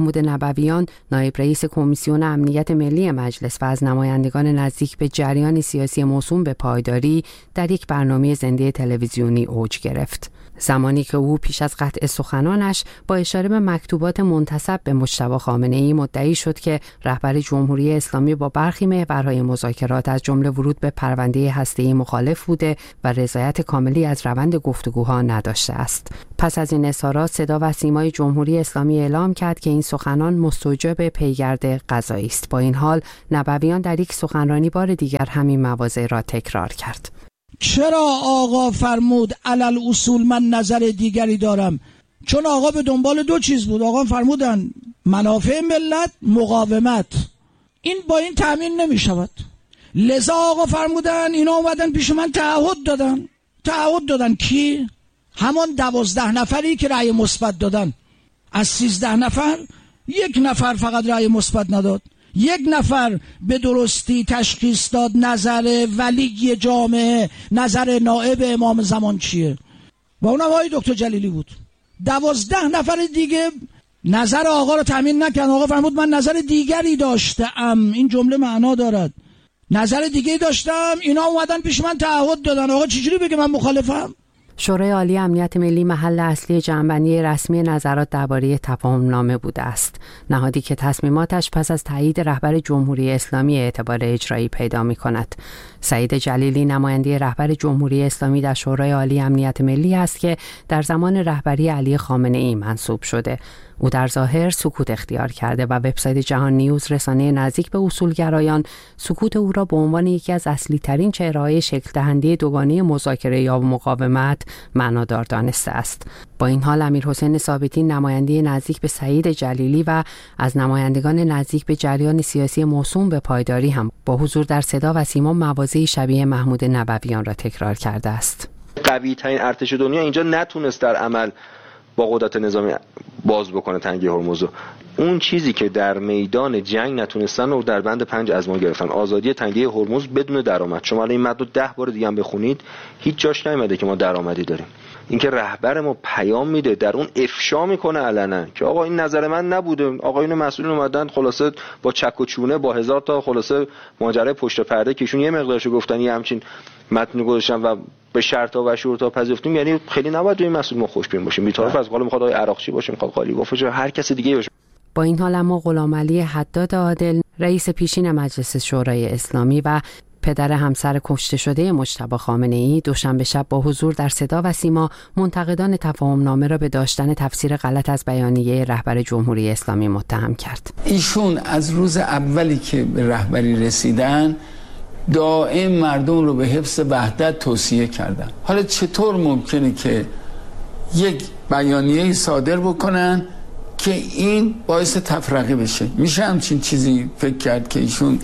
محمود نبویان، نایب رئیس کمیسیون امنیت ملی مجلس و از نمایندگان نزدیک به جریان سیاسی موسوم به پایداری، در یک برنامه زنده تلویزیونی اوج گرفت. زمانی که او پیش از قطع سخنانش با اشاره به مکتوبات منتسب به مجتبی خامنه‌ای مدعی شد که رهبر جمهوری اسلامی با برخی محورهای مذاکرات از جمله ورود به پرونده هسته‌ای مخالف بوده و رضایت کاملی از روند گفتگوها نداشته است. پس از این اظهارات صدا و سیمای جمهوری اسلامی اعلام کرد که این سخنان مستوجب پیگرد قضایی است. با این حال نبویان در یک سخنرانی بار دیگر همین مواضع را تکرار کرد. چرا آقا فرمود علل اصول من نظر دیگری دارم؟ چون آقا به دنبال دو چیز بود. آقا فرمودن منافع ملت، مقاومت. این با این تأمین نمی شود. لذا آقا فرمودن اینا اومدن پیش من تعهد دادن کی؟ همان 12 نفری که رأی مثبت دادن. از 13 نفر 1 نفر فقط رأی مثبت نداد. 1 نفر به درستی تشخیص داد نظر ولی جامعه، نظر نائب امام زمان چیه و اونم آقای دکتر جلیلی بود. 12 نفر دیگه نظر آقا رو تامین نکردن. آقا فرمود من نظر دیگری داشتم. این جمله معنا دارد. نظر دیگری داشتم، اینا اومدن پیش من تعهد دادن. آقا چجوری بگه من مخالفم؟ شورای عالی امنیت ملی محل اصلی جمع‌بندی رسمی نظرات درباره تفاهم‌نامه بوده است، نهادی که تصمیماتش پس از تایید رهبر جمهوری اسلامی اعتبار اجرایی پیدا می‌کند. سعید جلیلی نماینده رهبر جمهوری اسلامی در شورای عالی امنیت ملی است که در زمان رهبری علی خامنه‌ای منصوب شده. او در ظاهر سکوت اختیار کرده و وبسایت جهان نیوز، رسانه نزدیک به اصولگرایان، سکوت او را به عنوان یکی از اصلی ترین چهره‌های شکل دهنده دوگانه مذاکره یا مقاومت معنادار دانسته است. با این حال امیرحسین ثابتی نماینده نزدیک به سعید جلیلی و از نمایندگان نزدیک به جریان سیاسی موسوم به پایداری هم با حضور در صدا و سیما مواضعی شبیه محمود نبویان را تکرار کرده است. قوی ترین ارتش دنیا اینجا نتونست در عمل با قدرت نظامی باز بکنه تنگه هرمز. اون چیزی که در میدان جنگ نتونستن رو در بند 5 از ما گرفتن، آزادی تنگه هرمز بدون درآمد. شما الان این متن رو 10 بار دیگه هم بخونید، هیچ جاش نمیاد که ما درآمدی داریم. اینکه رهبر ما پیام میده، در اون افشا میکنه علنا که آقا این نظر من نبوده، آقایون مسئولین اومدن خلاصه با چک و چونه، با 1000 تا خلاصه ماجرای پشت پرده که ایشون یه مقدارشو گفتن، یه همچین متن گذاشتن و به شرطا و شروطا پذیرفتیم. یعنی خیلی نباید روی مسئول ما خوشبین باشیم. بی‌طرف از قال میخواد آقای عراقچی باشه، میخواد قالی باشه، هر کس دیگه باشه. با این حال اما غلامعلی حداد عادل، رئیس پیشین مجلس شورای اسلامی و پدر همسر کشته شده مجتبی خامنه‌ای، دوشنبه شب با حضور در صدا و سیما منتقدان تفاهم‌نامه را به داشتن تفسیر غلط از بیانیه رهبر جمهوری اسلامی متهم کرد. ایشون از روز اولی که به رهبری رسیدن دائم مردم رو به حفظ وحدت توصیه کردن. حالا چطور ممکنه که یک بیانیه صادر بکنن که این باعث تفرقه بشه؟ میشه همچین چیزی فکر کرد که ایشون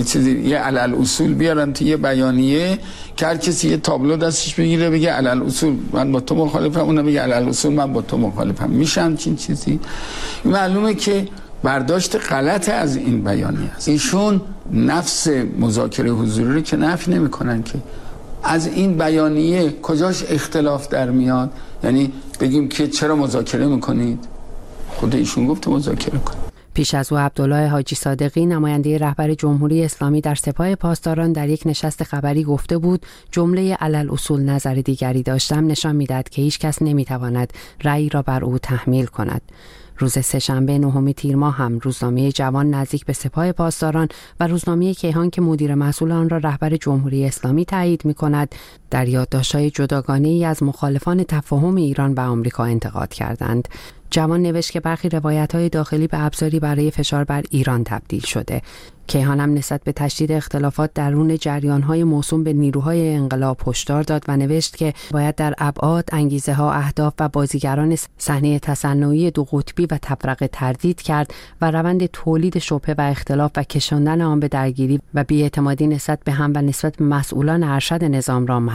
یه علل اصول بیارن تو یه بیانیه که هر کسی یه تابلو دستش بگیره بگه علل اصول من با تو مخالفم، اونم بگه علل اصول من با تو مخالفم؟ میشه همچین چیزی؟ معلومه که برداشت غلط از این بیانیه است. ایشون نفس مذاکره حضوری رو که نفی نمی‌کنن که از این بیانیه کجاش اختلاف در میاد؟ یعنی بگیم که چرا مذاکره میکنید؟ خود ایشون گفت مذاکره کنید. پیش از او عبدالله حاجی صادقی نماینده رهبر جمهوری اسلامی در سپاه پاسداران در یک نشست خبری گفته بود جمله علل اصول نظر دیگری داشتم نشان میدهد که هیچ کس نمیتواند رأی را بر او تحمیل کند. روز سه‌شنبه 9 تیر ماه هم روزنامه جوان نزدیک به سپاه پاسداران و روزنامه کیهان که مدیر مسئول آن را رهبر جمهوری اسلامی تایید می‌کند در یادداشت‌های جداگانه‌ای از مخالفان تفاهم ایران و آمریکا انتقاد کردند. جوان نوشت که برخی روایت‌های داخلی به ابزاری برای فشار بر ایران تبدیل شده. کیهان هم نسبت به تشدید اختلافات درون جریان‌های موسوم به نیروهای انقلاب هشدار داد و نوشت که باید در ابعاد، انگیزه‌ها، اهداف و بازیگران صحنه تصنعی دو قطبی و تفرقه تردید کرد و روند تولید شبهه و اختلاف و کشاندن آن به درگیری و بی‌اعتمادی نسبت به هم و نسبت به مسئولان ارشد نظام را مسدود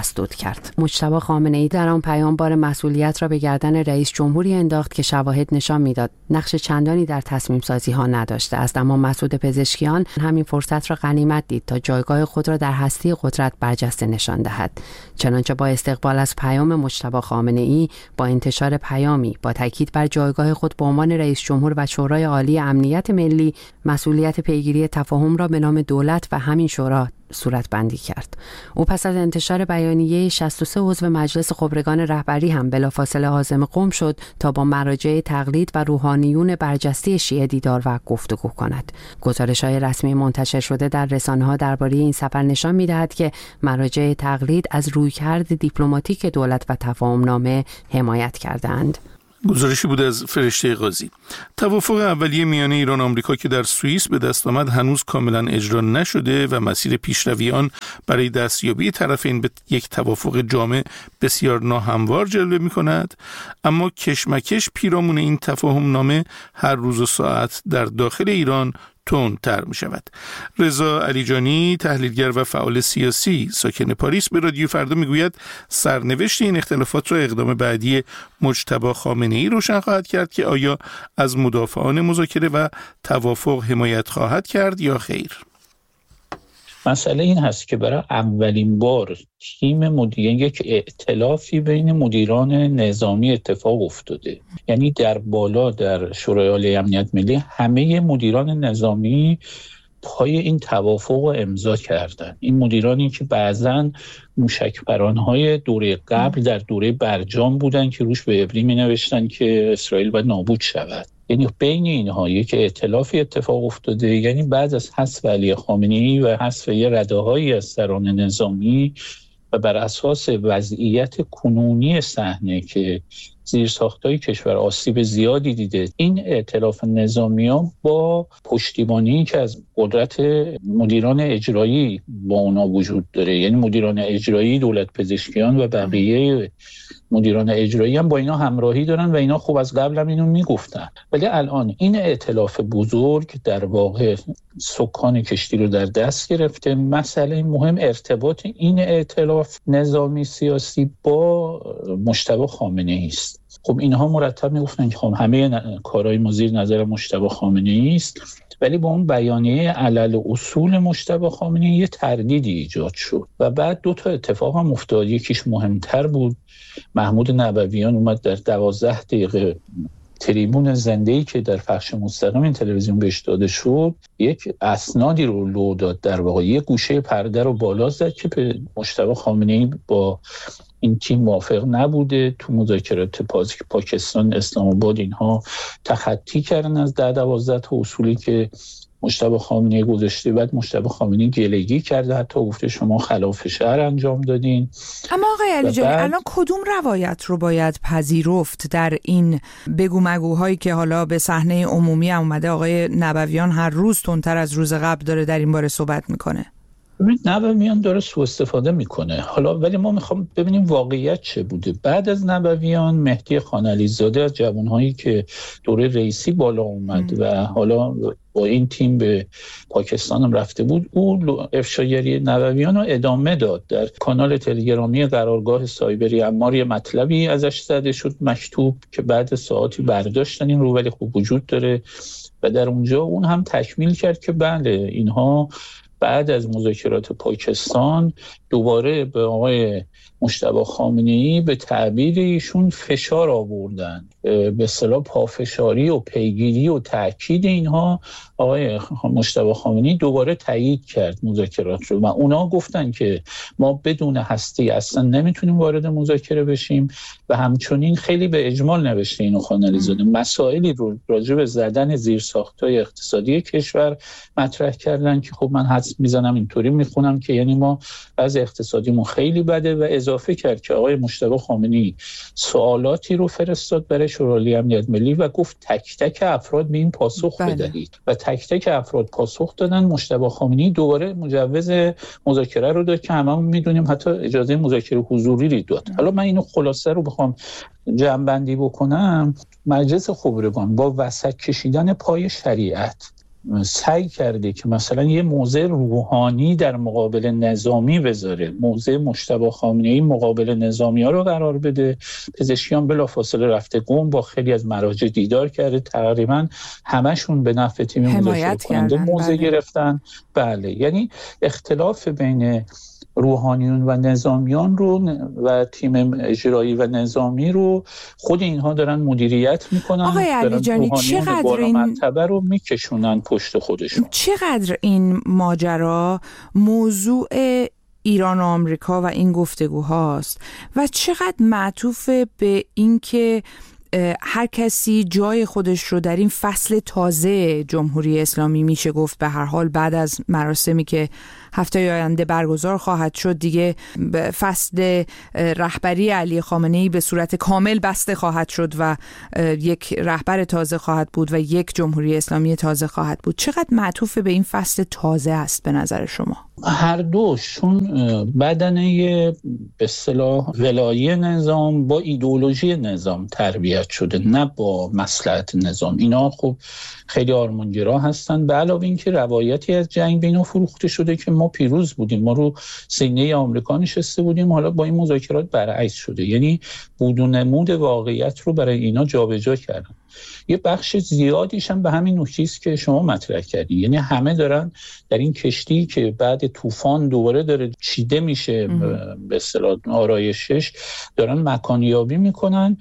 مسدود کرد. مجتبی خامنه‌ای در آن پیام بار مسئولیت را به گردن رئیس جمهوری انداخت که شواهد نشان میداد نقش چندانی در تصمیم سازی ها نداشته است، اما مسعود پزشکیان همین فرصت را غنیمت دید تا جایگاه خود را در هستی قدرت برجسته نشان دهد. چنانچه با استقبال از پیام مجتبی خامنه‌ای با انتشار پیامی با تاکید بر جایگاه خود به عنوان رئیس جمهور و شورای عالی امنیت ملی، مسئولیت پیگیری تفاهم را به نام دولت و همین شورا صورت بندی کرد. او پس از انتشار بیانیه 63 عضو مجلس خبرگان رهبری هم بلافاصله عازم قم شد تا با مراجع تقلید و روحانیون برجسته شیعه دیدار و گفتگو کند. گزارش‌های رسمی منتشر شده در رسانه‌ها درباره این سفر نشان می‌دهد که مراجع تقلید از رویکرد دیپلماتیک دولت و تفاهمنامه حمایت کردند. گزارشی بود از فرشته قاضی. توافق اولیه میان ایران و آمریکا که در سوئیس به دست آمد هنوز کاملا اجرا نشده و مسیر پیشروی آن برای دستیابی طرفین به یک توافق جامع بسیار ناهموار جلوه می‌کند، اما کشمکش پیرامون این تفاهم نامه هر روز و ساعت در داخل ایران تندتر می شود. رضا علیجانی، تحلیلگر و فعال سیاسی ساکن پاریس، به رادیو فردا می گوید سرنوشت این اختلافات را اقدام بعدی مجتبی خامنه‌ای روشن خواهد کرد که آیا از مدافعان مذاکره و توافق حمایت خواهد کرد یا خیر. مسئله این هست که برای اولین بار تیم مدیران یک ائتلافی بین مدیران نظامی اتفاق افتاده. یعنی در بالا در شورای عالی امنیت ملی همه مدیران نظامی پای این توافق رو امضا کردن. این مدیرانی که بعضن موشکپرانهای دوره قبل در دوره برجام بودن که روش به عبری می نوشتن که اسرائیل باید نابود شود. یعنی بین اینها یک ائتلافی اتفاق افتاده. یعنی بعد از حذف علی خامنه‌ای و حذف رده‌هایی از سران نظامی و بر اساس وضعیت کنونی صحنه که زیرساخت‌های کشور آسیب زیادی دیده، این ائتلاف نظامیان با پشتیبانی که از قدرت مدیران اجرایی با اونا وجود داره، یعنی مدیران اجرایی، دولت پزشکیان و بقیه مدیران اجرایی هم با اینا همراهی دارن و اینا خوب از قبل هم اینو میگفتن. ولی الان این ائتلاف بزرگ در واقع سکان کشتی رو در دست گرفته. مسئله مهم ارتباط این ائتلاف نظامی سیاسی با مجتبی خامنه‌ای است. خب اینها مرتب میگفتن که خب همه کارهای ما زیر نظر مجتبی خامنه‌ای است، ولی با اون بیانیه علل اصول مجتبی خامنه‌ای یه تردیدی ایجاد شد و بعد دو تا اتفاق هم افتاد. یکیش مهمتر بود، محمود نبویان اومد در 12 دقیقه تریبون زنده‌ای که در پخش مستقیم این تلویزیون بهش داده شد یک اسنادی رو لو داد، در واقع یک گوشه پرده رو بالا زد که به مجتبی خامنه‌ای با این تیم موافق نبوده. تو مذاکرات پاکستان، اسلام آباد اینها تخطی کردن از 10-12 تا اصولی که مجتبی خامنه‌ای گذاشته. بعد مجتبی خامنه‌ای گلگی کرده، حتی گفته شما خلاف شرع انجام دادین. اما آقای علیجانی الان کدوم روایت رو باید پذیرفت در این بگو مگوهایی که حالا به صحنه عمومی اومده؟ آقای نبویان هر روز تندتر از روز قبل داره در این باره صحبت میکنه. نبویان داره سوء استفاده میکنه. حالا ولی ما میخوام ببینیم واقعیت چه بوده. بعد از نبویان مهدی خانعلی‌زاده از جوانهایی که دوره رئیسی بالا اومد و حالا با این تیم به پاکستان هم رفته بود، او افشاگری نبویان رو ادامه داد. در کانال تلگرامی قرارگاه سایبری عمار یه مطلبی ازش زده شد مکتوب که بعد ساعتی برداشتن این رو، ولی خوب وجود داره و در اونجا اون هم تکمیل کرد که بله اینها بعد از مذاکرات پاکستان دوباره به آقای مجتبی خامنه‌ای به تعبیر ایشون فشار آوردن، به اصطلاح پافشاری و پیگیری و تأکید اینها آقای مجتبی خامنه‌ای دوباره تایید کرد مذاکرات رو و اونا گفتن که ما بدون هسته اصلا نمیتونیم وارد مذاکره بشیم و همچنین خیلی به اجمال نوشته اینو خانعلی‌زاده مسائلی رو راجع به زدن زیرساخت‌های اقتصادی کشور مطرح کردن که خب من حدس میزنم اینطوری میخونم که یعنی ما از اقتصادیمون خیلی بده و اضافه کرد که آقای مجتبی خامنه‌ای سوالاتی رو فرستاد برای شورای امنیت ملی و گفت تک تک افراد به این پاسخ بدهید و تک تک افراد پاسخ دادن. مجتبی خامنه‌ای دوباره مجوز مذاکره رو داد که هممون میدونیم حتی اجازه مذاکره حضوری رو داد. حالا من اینو خلاصه رو بخوام جمع بندی بکنم، مجلس خبرگان با وسط کشیدن پای شریعت سعی کرده که مثلا یه موضع روحانی در مقابل نظامی بذاره، موضع مجتبی خامنه‌ای مقابل نظامی‌ها رو قرار بده. پزشکیان بلافاصله رفته قم، با خیلی از مراجع دیدار کرده، تقریبا همشون به نفع تیم مذاکره کننده موضع گرفتن. بله، یعنی اختلاف بین روحانیون و نظامیان رو و تیم اجرایی و نظامی رو خود اینها دارن مدیریت میکنن. آقای علیجانی، چقدر این مرتبه رو میکشونن پشت خودشون. چقدر این ماجرا موضوع ایران و آمریکا و این گفتگوهاست و چقدر معطوف به این که هر کسی جای خودش رو در این فصل تازه جمهوری اسلامی میشه گفت به هر حال بعد از مراسمی که هفته آینده برگزار خواهد شد دیگه فصل رهبری علی خامنه‌ای به صورت کامل بسته خواهد شد و یک رهبر تازه خواهد بود و یک جمهوری اسلامی تازه خواهد بود. چقدر معطوف به این فصل تازه است به نظر شما؟ هر دوشون بدنه به اصطلاح ولایی نظام با ایدئولوژی نظام تربیت شده، نه با مصلحت نظام. اینا خب خیلی آرمانگرا هستن. به علاوه این که روایتی از جنگ بین فروخته شده که ما پیروز بودیم، ما رو سینه آمریکا نشسته بودیم، حالا با این مذاکرات برعکس شده. یعنی بود و نمود واقعیت رو برای اینا جابجا کردن. یه بخش زیادیش هم به همین نکته است که شما مطرح کردید، یعنی همه دارن در این کشتی که بعد طوفان دوباره داره چیده میشه به اصطلاح آرایشش، دارن مکانیابی میکنن.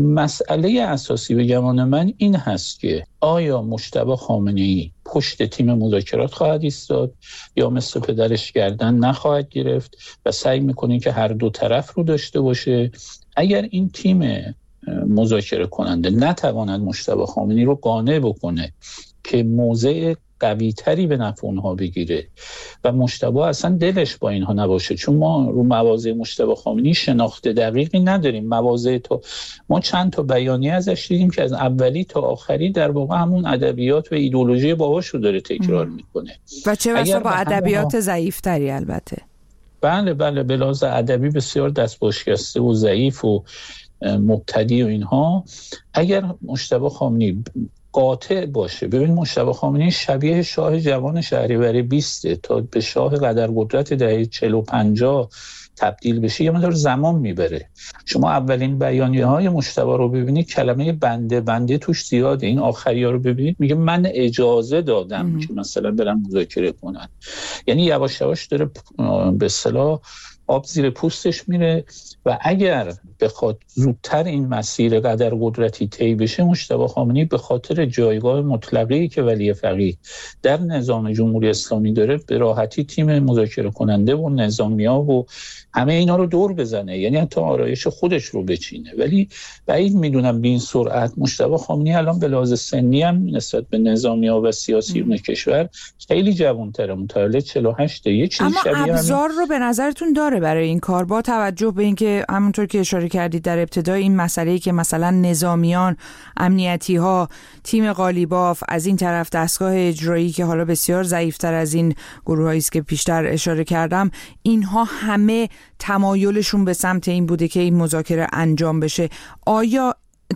مسئله اساسی به گمان من این هست که آیا مجتبی خامنه‌ای پشت تیم مذاکرات خواهد ایستاد یا مثل پدرش گردن نخواهد گرفت و سعی میکنه که هر دو طرف رو داشته باشه. اگر این تیم مذاکره کننده نتواند مجتبی خامنه‌ای رو قانع بکنه که موضع قوی تری به نفع اونها بگیره و مجتبی اصلا دلش با اینها نباشه، چون ما رو مواضع مجتبی خامنه‌ای شناخت دقیقی نداریم. مواضع ما چند تا بیانیه ازش دیدیم که از اولی تا آخری در واقع همون ادبیات و ایدئولوژی باباش رو داره تکرار میکنه و چه بسا با ادبیات ضعیف‌تری. البته بله به لحاظ ادبی بسیار دستباشکسته و ضعیف و مبتدی و اینها. اگر مجتبی خامنه‌ای قاطع باشه، ببین مجتبی خامنه‌ای شبیه شاه جوان شهریوری 20 تا به شاه قدرقدرت دهه 40 و 50 تبدیل بشه یه مقدار زمان میبره. شما اولین بیانیه‌های مجتبی رو ببینید کلمه بنده توش زیاده. این آخری‌ها رو ببینید میگه من اجازه دادم که مثلا برن مذاکره کنن. یعنی یواش یواش داره به اصطلاح آب زیر پوستش میره و اگر بخواد زودتر این مسیر قدرقدرتی طی بشه، مجتبی خامنه‌ای به خاطر جایگاه مطلقه‌ای که ولی فقیه در نظام جمهوری اسلامی داره به راحتی تیم مذاکره کننده و نظامی‌ها و همه اینا رو دور بزنه، یعنی حتی آرایش خودش رو بچینه. ولی بعید میدونم به این سرعت. مجتبی خامنه‌ای الان به لحاظ سنی هم نسبت به نظامی‌ها و سیاسیون کشور خیلی جوان‌تره، متولد 48. یه چیزی شبیه اما ابزار رو به نظرتون داره برای این کار، با توجه به اینکه همونطور که اشاره کردید در ابتدای این مسئله‌ای که مثلا نظامیان، امنیتی‌ها، تیم قالیباف، از این طرف دستگاه اجرایی که حالا بسیار ضعیف‌تر از این گروهایی است که پیشتر اشاره کردم، اینها همه تمایلشون به سمت این بوده که این مذاکره انجام بشه. آیا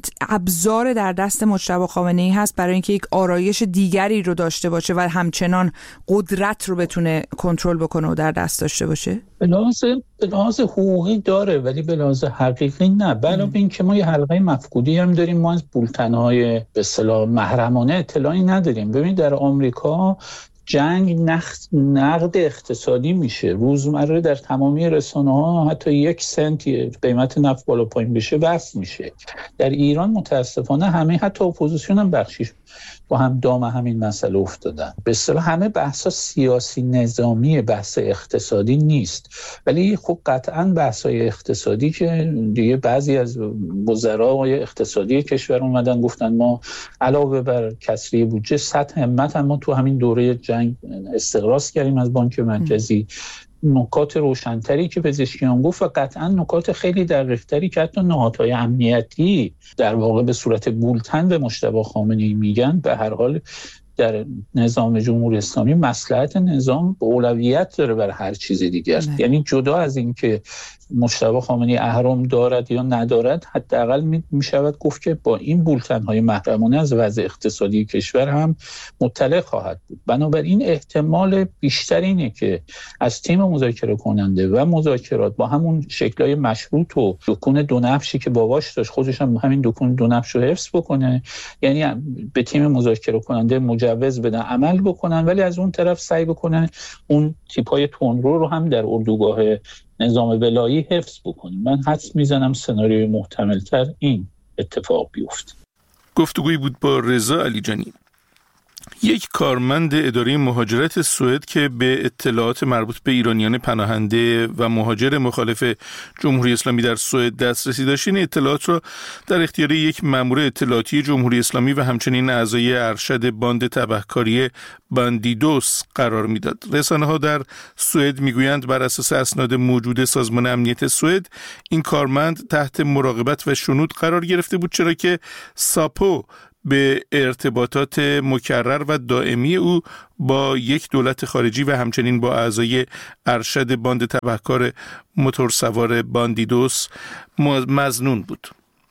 ابزار در دست مجتبی خامنه‌ای هست برای اینکه یک آرایش دیگری رو داشته باشه و همچنان قدرت رو بتونه کنترل بکنه و در دست داشته باشه؟ به لحاظ حقوقی داره ولی به لحاظ حقیقی نه. علاوه این که ما یه حلقه مفقودی هم داریم، ما از بولتن‌های به اصطلاح محرمانه اطلاعی نداریم. ببین در آمریکا جنگ نقد اقتصادی میشه روزمره، در تمامی رسانه‌ها حتی 1 سنت قیمت نفت بالا پایین بشه بحث میشه. در ایران متاسفانه همه حتی اپوزیسیون هم بخشیش با هم دام همین مسئله افتادن. به اصطلاح همه بحثا سیاسی نظامی، بحث اقتصادی نیست. ولی خب قطعاً بحث‌های اقتصادی که دیگه بعضی از وزرای اقتصادی کشور اومدن گفتن ما علاوه بر کسری بودجه 100 همت هم ما تو همین دوره جنگ استقراض کردیم از بانک مرکزی. نکات روشن‌تری که پزشکیان گفت و قطعاً نکات خیلی دقیق‌تری که حتی نهادهای امنیتی در واقع به صورت بولتن به مجتبی خامنه‌ای میگن، به هر حال در نظام جمهوری اسلامی مصلحت نظام اولویت داره بر هر چیز دیگر. یعنی جدا از این که مجتبی خامنه‌ای اهرم دارد یا ندارد، حداقل میشود گفت که با این بولتن‌های محرمانه از وضع اقتصادی کشور هم مطلع خواهد بود. بنابراین احتمال بیشتر اینه که از تیم مذاکره کننده و مذاکرات با همون شکل‌های مشروط و دکون دو نفشی که باباش داشت خودش هم همین دکون دو نفش رو حفظ بکنه، یعنی به تیم مذاکره کننده مجوز بدن عمل بکنن، ولی از اون طرف سعی بکنن اون تیپ‌های تندرو رو هم در اردوگاه نظام ولایی حفظ بکنیم. من حدس میزنم سناریوی محتمل‌تر این اتفاق بیفته. گفتگویی بود با رضا علیجانی، یک کارمند اداره مهاجرت سوئد که به اطلاعات مربوط به ایرانیان پناهنده و مهاجر مخالف جمهوری اسلامی در سوئد دسترسی داشت، این اطلاعات را در اختیار یک مأمور اطلاعاتی جمهوری اسلامی و همچنین اعضای ارشد باند تبهکاری باندیدوس قرار میداد. رسانه‌ها در سوئد میگویند بر اساس اسناد موجود سازمان امنیت سوئد این کارمند تحت مراقبت و شنود قرار گرفته بود، چرا که ساپو به ارتباطات مکرر و دائمی او با یک دولت خارجی و همچنین با اعضای ارشد باند تبهکار موتورسوار باندیدوس مظنون بود.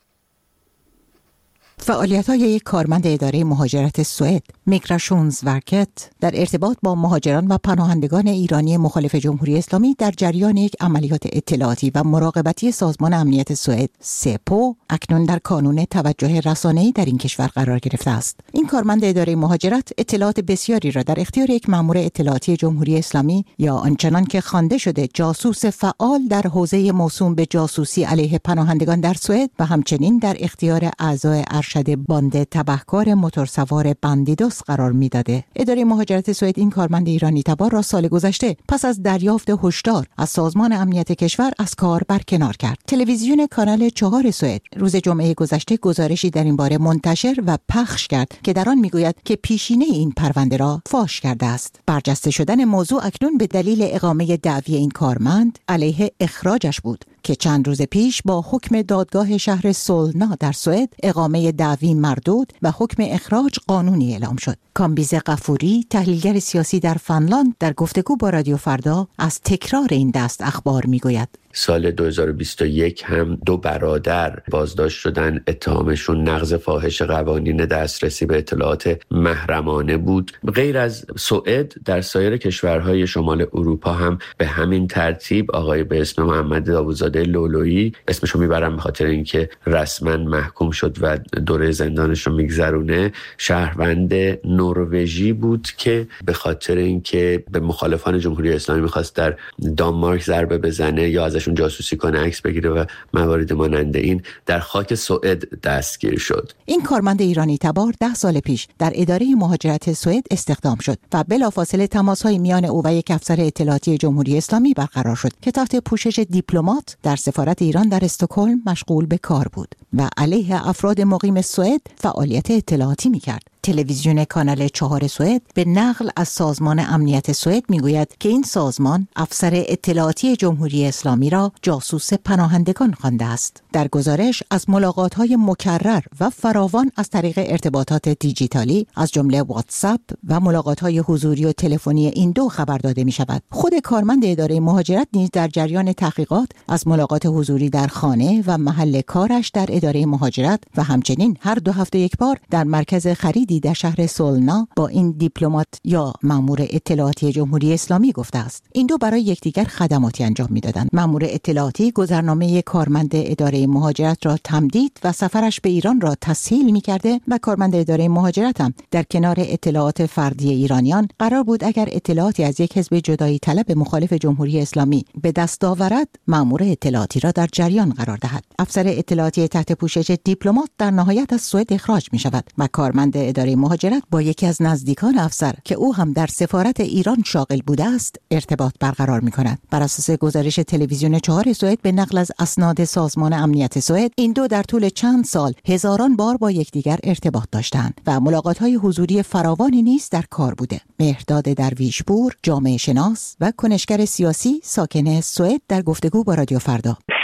فعالیت‌های یک کارمند اداره مهاجرت سوئد، میگراسیونسورکت، در ارتباط با مهاجران و پناهندگان ایرانی مخالف جمهوری اسلامی در جریان یک عملیات اطلاعاتی و مراقبتی سازمان امنیت سوئد سپو اکنون در کانون توجه رسانه‌ای در این کشور قرار گرفته است. این کارمند اداره مهاجرت اطلاعات بسیاری را در اختیار یک مأمور اطلاعاتی جمهوری اسلامی یا آنچنان که خوانده شده جاسوس فعال در حوزه موسوم به جاسوسی علیه پناهندگان در سوئد و همچنین در اختیار اعضای ارشد باند تبهکار موتورسوار باندیدوس قرار میداده. اداره مهاجرت سوئد این کارمند ایرانی تبار را سال گذشته پس از دریافت هشدار از سازمان امنیت کشور از کار برکنار کرد. تلویزیون کانال 4 سوئد روز جمعه گذشته گزارشی در این باره منتشر و پخش کرد که در آن میگوید که پیشینه این پرونده را فاش کرده است. برجسته شدن موضوع اکنون به دلیل اقامه دعوی این کارمند علیه اخراجش بود که چند روز پیش با حکم دادگاه شهر سولنا در سوئد اقامه دعوی مردود و حکم اخراج قانونی اعلام شد. کامبیز غفوری، تحلیلگر سیاسی در فنلاند، در گفتگو با رادیو فردا از تکرار این دست اخبار میگوید. سال 2021 هم 2 برادر بازداشت شدن. اتهامشون نقض فاحش قوانین دسترسی به اطلاعات محرمانه بود. غیر از سوئد در سایر کشورهای شمال اروپا هم به همین ترتیب آقای به اسم محمد داوودزاده لولویی، اسمشو میبرم به خاطر اینکه رسما محکوم شد و دوره زندانش رو میگذرونه، شهروند نروژی بود که به خاطر اینکه به مخالفان جمهوری اسلامی میخواست در دانمارک ضربه بزنه یا ازشون جاسوسی کنه، عکس بگیره و موارد مانند این، در خاک سوئد دستگیر شد. این کارمند ایرانی تبار 10 سال پیش در اداره مهاجرت سوئد استخدام شد و بلافاصله تماس‌های میان او و یک افسر اطلاعاتی جمهوری اسلامی برقرار شد که تحت پوشش دیپلمات در سفارت ایران در استکهلم مشغول به کار بود و علیه افراد مقیم سوئد فعالیت اطلاعاتی می‌کرد. تلویزیون کانال 4 سوئد به نقل از سازمان امنیت سوئد میگوید که این سازمان افسر اطلاعاتی جمهوری اسلامی را جاسوس پناهندگان خوانده است. در گزارش از ملاقات‌های مکرر و فراوان از طریق ارتباطات دیجیتالی از جمله واتساپ و ملاقات‌های حضوری و تلفنی این دو خبر داده می‌شود. خود کارمند اداره مهاجرت نیز در جریان تحقیقات از ملاقات حضوری در خانه و محل کارش در اداره مهاجرت و همچنین هر 2 هفته یک بار در مرکز خرید در شهر سولنا با این دیپلمات یا مأمور اطلاعاتی جمهوری اسلامی گفته است. این دو برای یکدیگر خدماتی انجام میدادند. مأمور اطلاعاتی گذرنامه کارمند اداره مهاجرت را تمدید و سفرش به ایران را تسهیل می‌کرده و کارمند اداره مهاجرت هم در کنار اطلاعات فردی ایرانیان قرار بود اگر اطلاعاتی از یک حزب جدایی طلب مخالف جمهوری اسلامی به دست آورد، مأمور اطلاعاتی را در جریان قرار دهد. افسر اطلاعاتی تحت پوشش دیپلمات در نهایت از سوئد اخراج می‌شود و کارمند اداره مهاجرت با یکی از نزدیکان افسر که او هم در سفارت ایران شاغل بوده است ارتباط برقرار می‌کند. بر اساس گزارش تلویزیون 4 سوئد به نقل از اسناد سازمان امنیت سوئد، این دو در طول چند سال هزاران بار با یکدیگر ارتباط داشتند و ملاقات‌های حضوری فراوانی نیز در کار بوده. مهرداد درویشپور، جامعه شناس و کنشگر سیاسی ساکن سوئد، در گفتگو با رادیو فردا.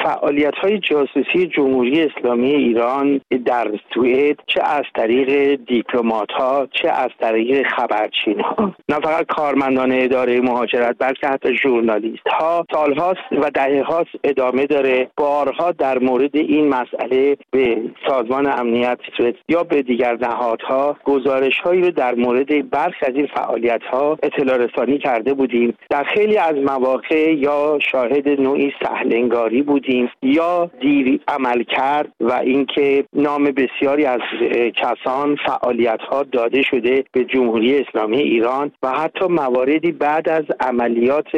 فعالیت‌های جاسوسی جمهوری اسلامی ایران در سوئد، چه از طریق دیپلمات‌ها چه از طریق خبرچین‌ها، نه فقط کارمندان اداره مهاجرت بلکه حتی ژورنالیست‌ها، سال‌هاست و دهه‌هاست ادامه داره. بارها در مورد این مسئله به سازمان امنیت سوئد یا به دیگر نهادها گزارش‌هایی رو در مورد برخی از این فعالیت‌ها اطلاع رسانی کرده بودیم. در خیلی از مواقع یا شاهد نوعی سهل‌انگاری بودیم یا دیر عمل کرد و اینکه نام بسیاری از کسان فعالیت‌ها داده شده به جمهوری اسلامی ایران و حتی مواردی بعد از عملیات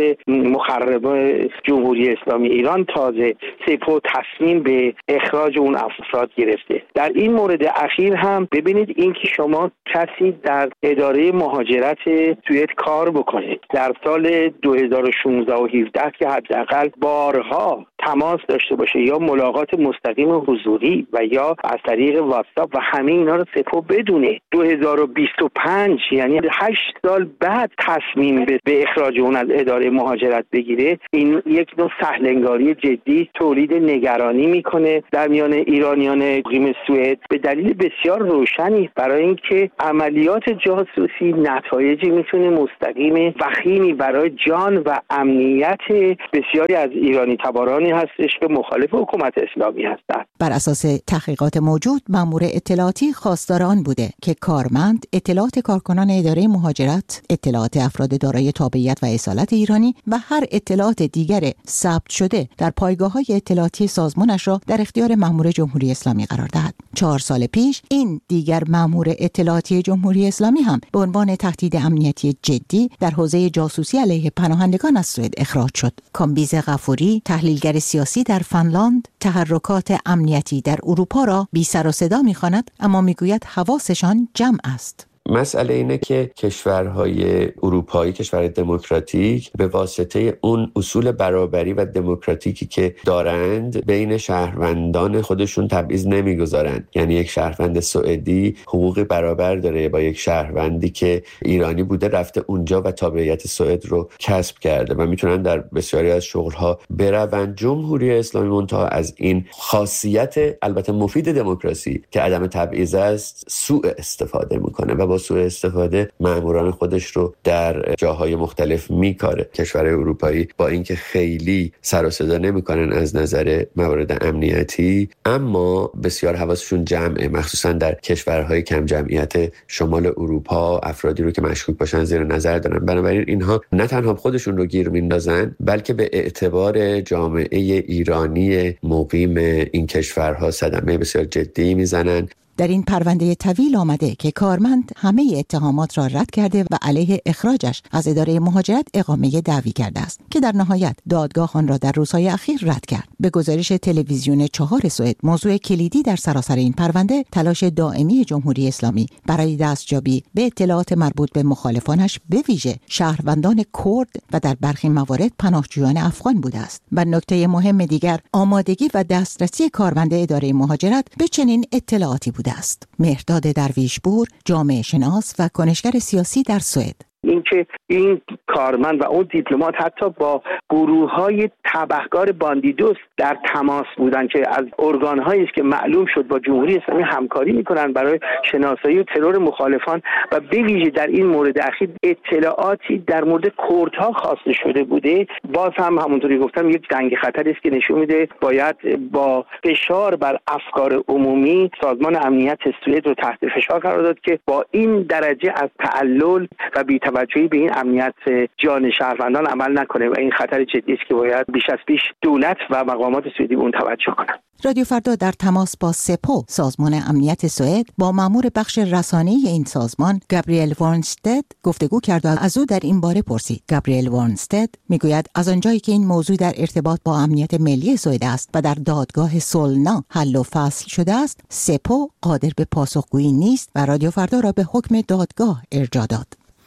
مخربه جمهوری اسلامی ایران تازه سپاه تصمیم به اخراج اون افراد گرفته. در این مورد اخیر هم ببینید اینکه شما کسی در اداره مهاجرت سوئد کار بکنه در سال 2016 و 17 که حداقل بارها تماس داشته باشه یا ملاقات مستقیم حضوری و یا از طریق واتساپ و همه اینا رو سپاه بدونه، 2025 یعنی 8 سال بعد تصمیم به اخراج اون از اداره مهاجرت بگیره، این یک نوع سهل‌انگاری جدی تولید نگرانی میکنه در میان ایرانیان مقیم سوئد به دلیل بسیار روشنی برای اینکه عملیات جاسوسی نتایجی میتونه مستقیم وخیمی برای جان و امنیت بسیاری از ایرانی تبارانی هستش که مخالف حکومت اسلامی هستند. بر اساس تحقیقات موجود، مأمور اطلاعاتی خواستار آن بوده که کارمند اطلاعات کارکنان اداره مهاجرت، اطلاعات افراد دارای تابعیت و اصالت ایرانی و هر اطلاعات دیگر ثبت شده در پایگاه‌های اطلاعاتی سازمانش را در اختیار مأمور جمهوری اسلامی قرار دهد. 4 سال پیش این دیگر مأمور اطلاعاتی جمهوری اسلامی هم به عنوان تهدید امنیتی جدی در حوزه جاسوسی علیه پناهندگان از سوئد اخراج شد. کامبیز غفوری، تحلیلگر سیاسی در فنلاند، تحرکات امنیتی در اروپا را بی سر و صدا می‌خواند، اما میگوید حواسشان جمع است. مسئله اینه که کشورهای اروپایی، کشورهای دموکراتیک به واسطه اون اصول برابری و دموکراتیکی که دارند بین شهروندان خودشون تبعیض نمیگذارند. یعنی یک شهروند سوئدی حقوق برابر داره با یک شهروندی که ایرانی بوده رفته اونجا و تابعیت سوئد رو کسب کرده و میتونن در بسیاری از شغلها بروند. جمهوری اسلامی منتها از این خاصیت البته مفید دموکراسی که عدم تبعیض است سوء استفاده میکنه و با سوء استفاده ماموران خودش رو در جاهای مختلف میکاره. کشورهای اروپایی با اینکه خیلی سر و صدا نمیکنن از نظر موارد امنیتی، اما بسیار حواسشون جمعه، مخصوصا در کشورهای کم جمعیت شمال اروپا افرادی رو که مشکوک باشن زیر نظر دارن. بنابراین اینها نه تنها خودشون رو گیر میندازن بلکه به اعتبار جامعه ایرانی مقیم این کشورها صدمه بسیار جدی میزنن. در این پرونده طویل آمده که کارمند همه اتهامات را رد کرده و علیه اخراجش از اداره مهاجرت اقامه دعوی کرده است که در نهایت دادگاه آن را در روزهای اخیر رد کرد. به گزارش تلویزیون 4 سوئد، موضوع کلیدی در سراسر این پرونده تلاش دائمی جمهوری اسلامی برای دستیابی به اطلاعات مربوط به مخالفانش، به ویژه شهروندان کرد و در برخی موارد پناهجویان افغان بوده است. و نکته مهم دیگر آمادگی و دسترسی کارمند اداره مهاجرت به چنین اطلاعاتی بوده است. مهرداد درویشپور، جامعه شناس و کنشگر سیاسی در سوئد. اینکه این کارمند و اون دیپلمات حتی با گروه‌های تبهکار باندیدوس در تماس بودن که از ارگان‌هایی است که معلوم شد با جمهوری اسلامی همکاری می‌کنند برای شناسایی و ترور مخالفان و به ویژه در این مورد اخیر اطلاعاتی در مورد کردها خواسته شده بوده. باز هم همونطوری گفتم یک جنگ خطری است که نشون میده باید با فشار بر افکار عمومی سازمان امنیت سوئد رو تحت فشار قرار داد که با این درجه از تعلل و توجهی به این امنیت جان شهروندان عمل نکنه و این خطر جدی است که باید بیش از پیش دولت و مقامات سوئدی به اون توجه کنند. رادیو فردا در تماس با سپاه، سازمان امنیت سوئد، با مأمور بخش رسانه‌ای این سازمان گابریل وارنستد گفتگو کرد و از او در این باره پرسید. گابریل وارنستد میگوید از آنجایی که این موضوع در ارتباط با امنیت ملی سوئد است و در دادگاه سولنا حل و فصل شده است، سپاه قادر به پاسخگویی نیست و رادیو فردا را به حکم دادگاه ارجاع داد.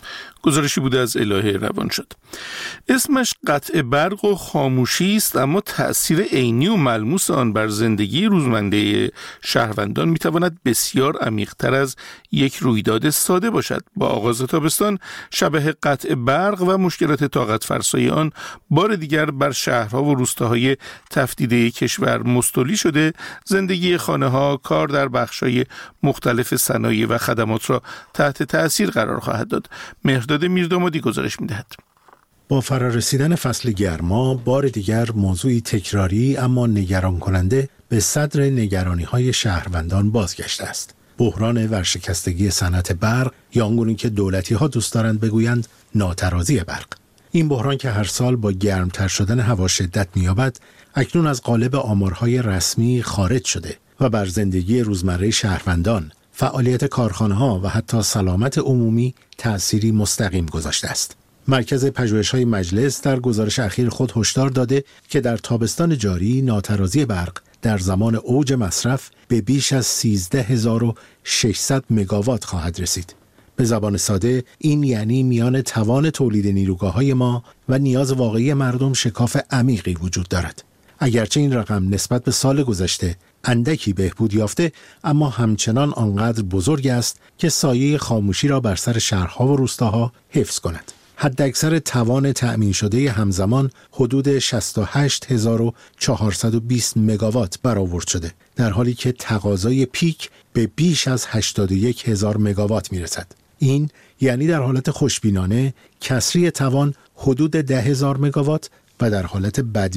گزارشی بوده از الهه روانشاد. اسمش قطع برق و خاموشی است، اما تأثیر عینی و ملموس آن بر زندگی روزمره شهروندان میتواند بسیار عمیق‌تر از یک رویداد ساده باشد. با آغاز تابستان شبح قطع برق و مشکلات طاقت فرسای آن بار دیگر بر شهرها و روستاهای تفدیده کشور مستولی شده، زندگی خانه‌ها، کار در بخش‌های مختلف صنایع و خدمات را تحت تأثیر قرار خواهد داد. مهرداد میردامادی گزارش می‌دهد. با فرارسیدن فصل گرما بار دیگر موضوعی تکراری اما نگران کننده به صدر نگرانی‌های شهروندان بازگشته است. بحران ورشکستگی صنعت برق یا آنگونه که دولتی‌ها دوست دارند بگویند ناترازی برق. این بحران که هر سال با گرمتر شدن هوا شدت می‌یابد، اکنون از قالب آمارهای رسمی خارج شده و بر زندگی روزمره شهروندان، فعالیت کارخانه‌ها و حتی سلامت عمومی تأثیری مستقیم گذاشته است. مرکز پژوهش‌های مجلس در گزارش اخیر خود هشدار داده که در تابستان جاری ناترازی برق در زمان اوج مصرف به بیش از 13600 مگاوات خواهد رسید. به زبان ساده این یعنی میان توان تولید نیروگاه‌های ما و نیاز واقعی مردم شکاف عمیقی وجود دارد. اگرچه این رقم نسبت به سال گذشته اندکی بهبود یافته، اما همچنان آنقدر بزرگ است که سایه خاموشی را بر سر شهرها و روستاها حفظ کند. حداکثر توان تأمین شده همزمان حدود 68420 مگاوات برآورد شده، در حالی که تقاضای پیک به بیش از 81000 مگاوات میرسد. این یعنی در حالت خوشبینانه کسری توان حدود 10000 مگاوات و در حالت بد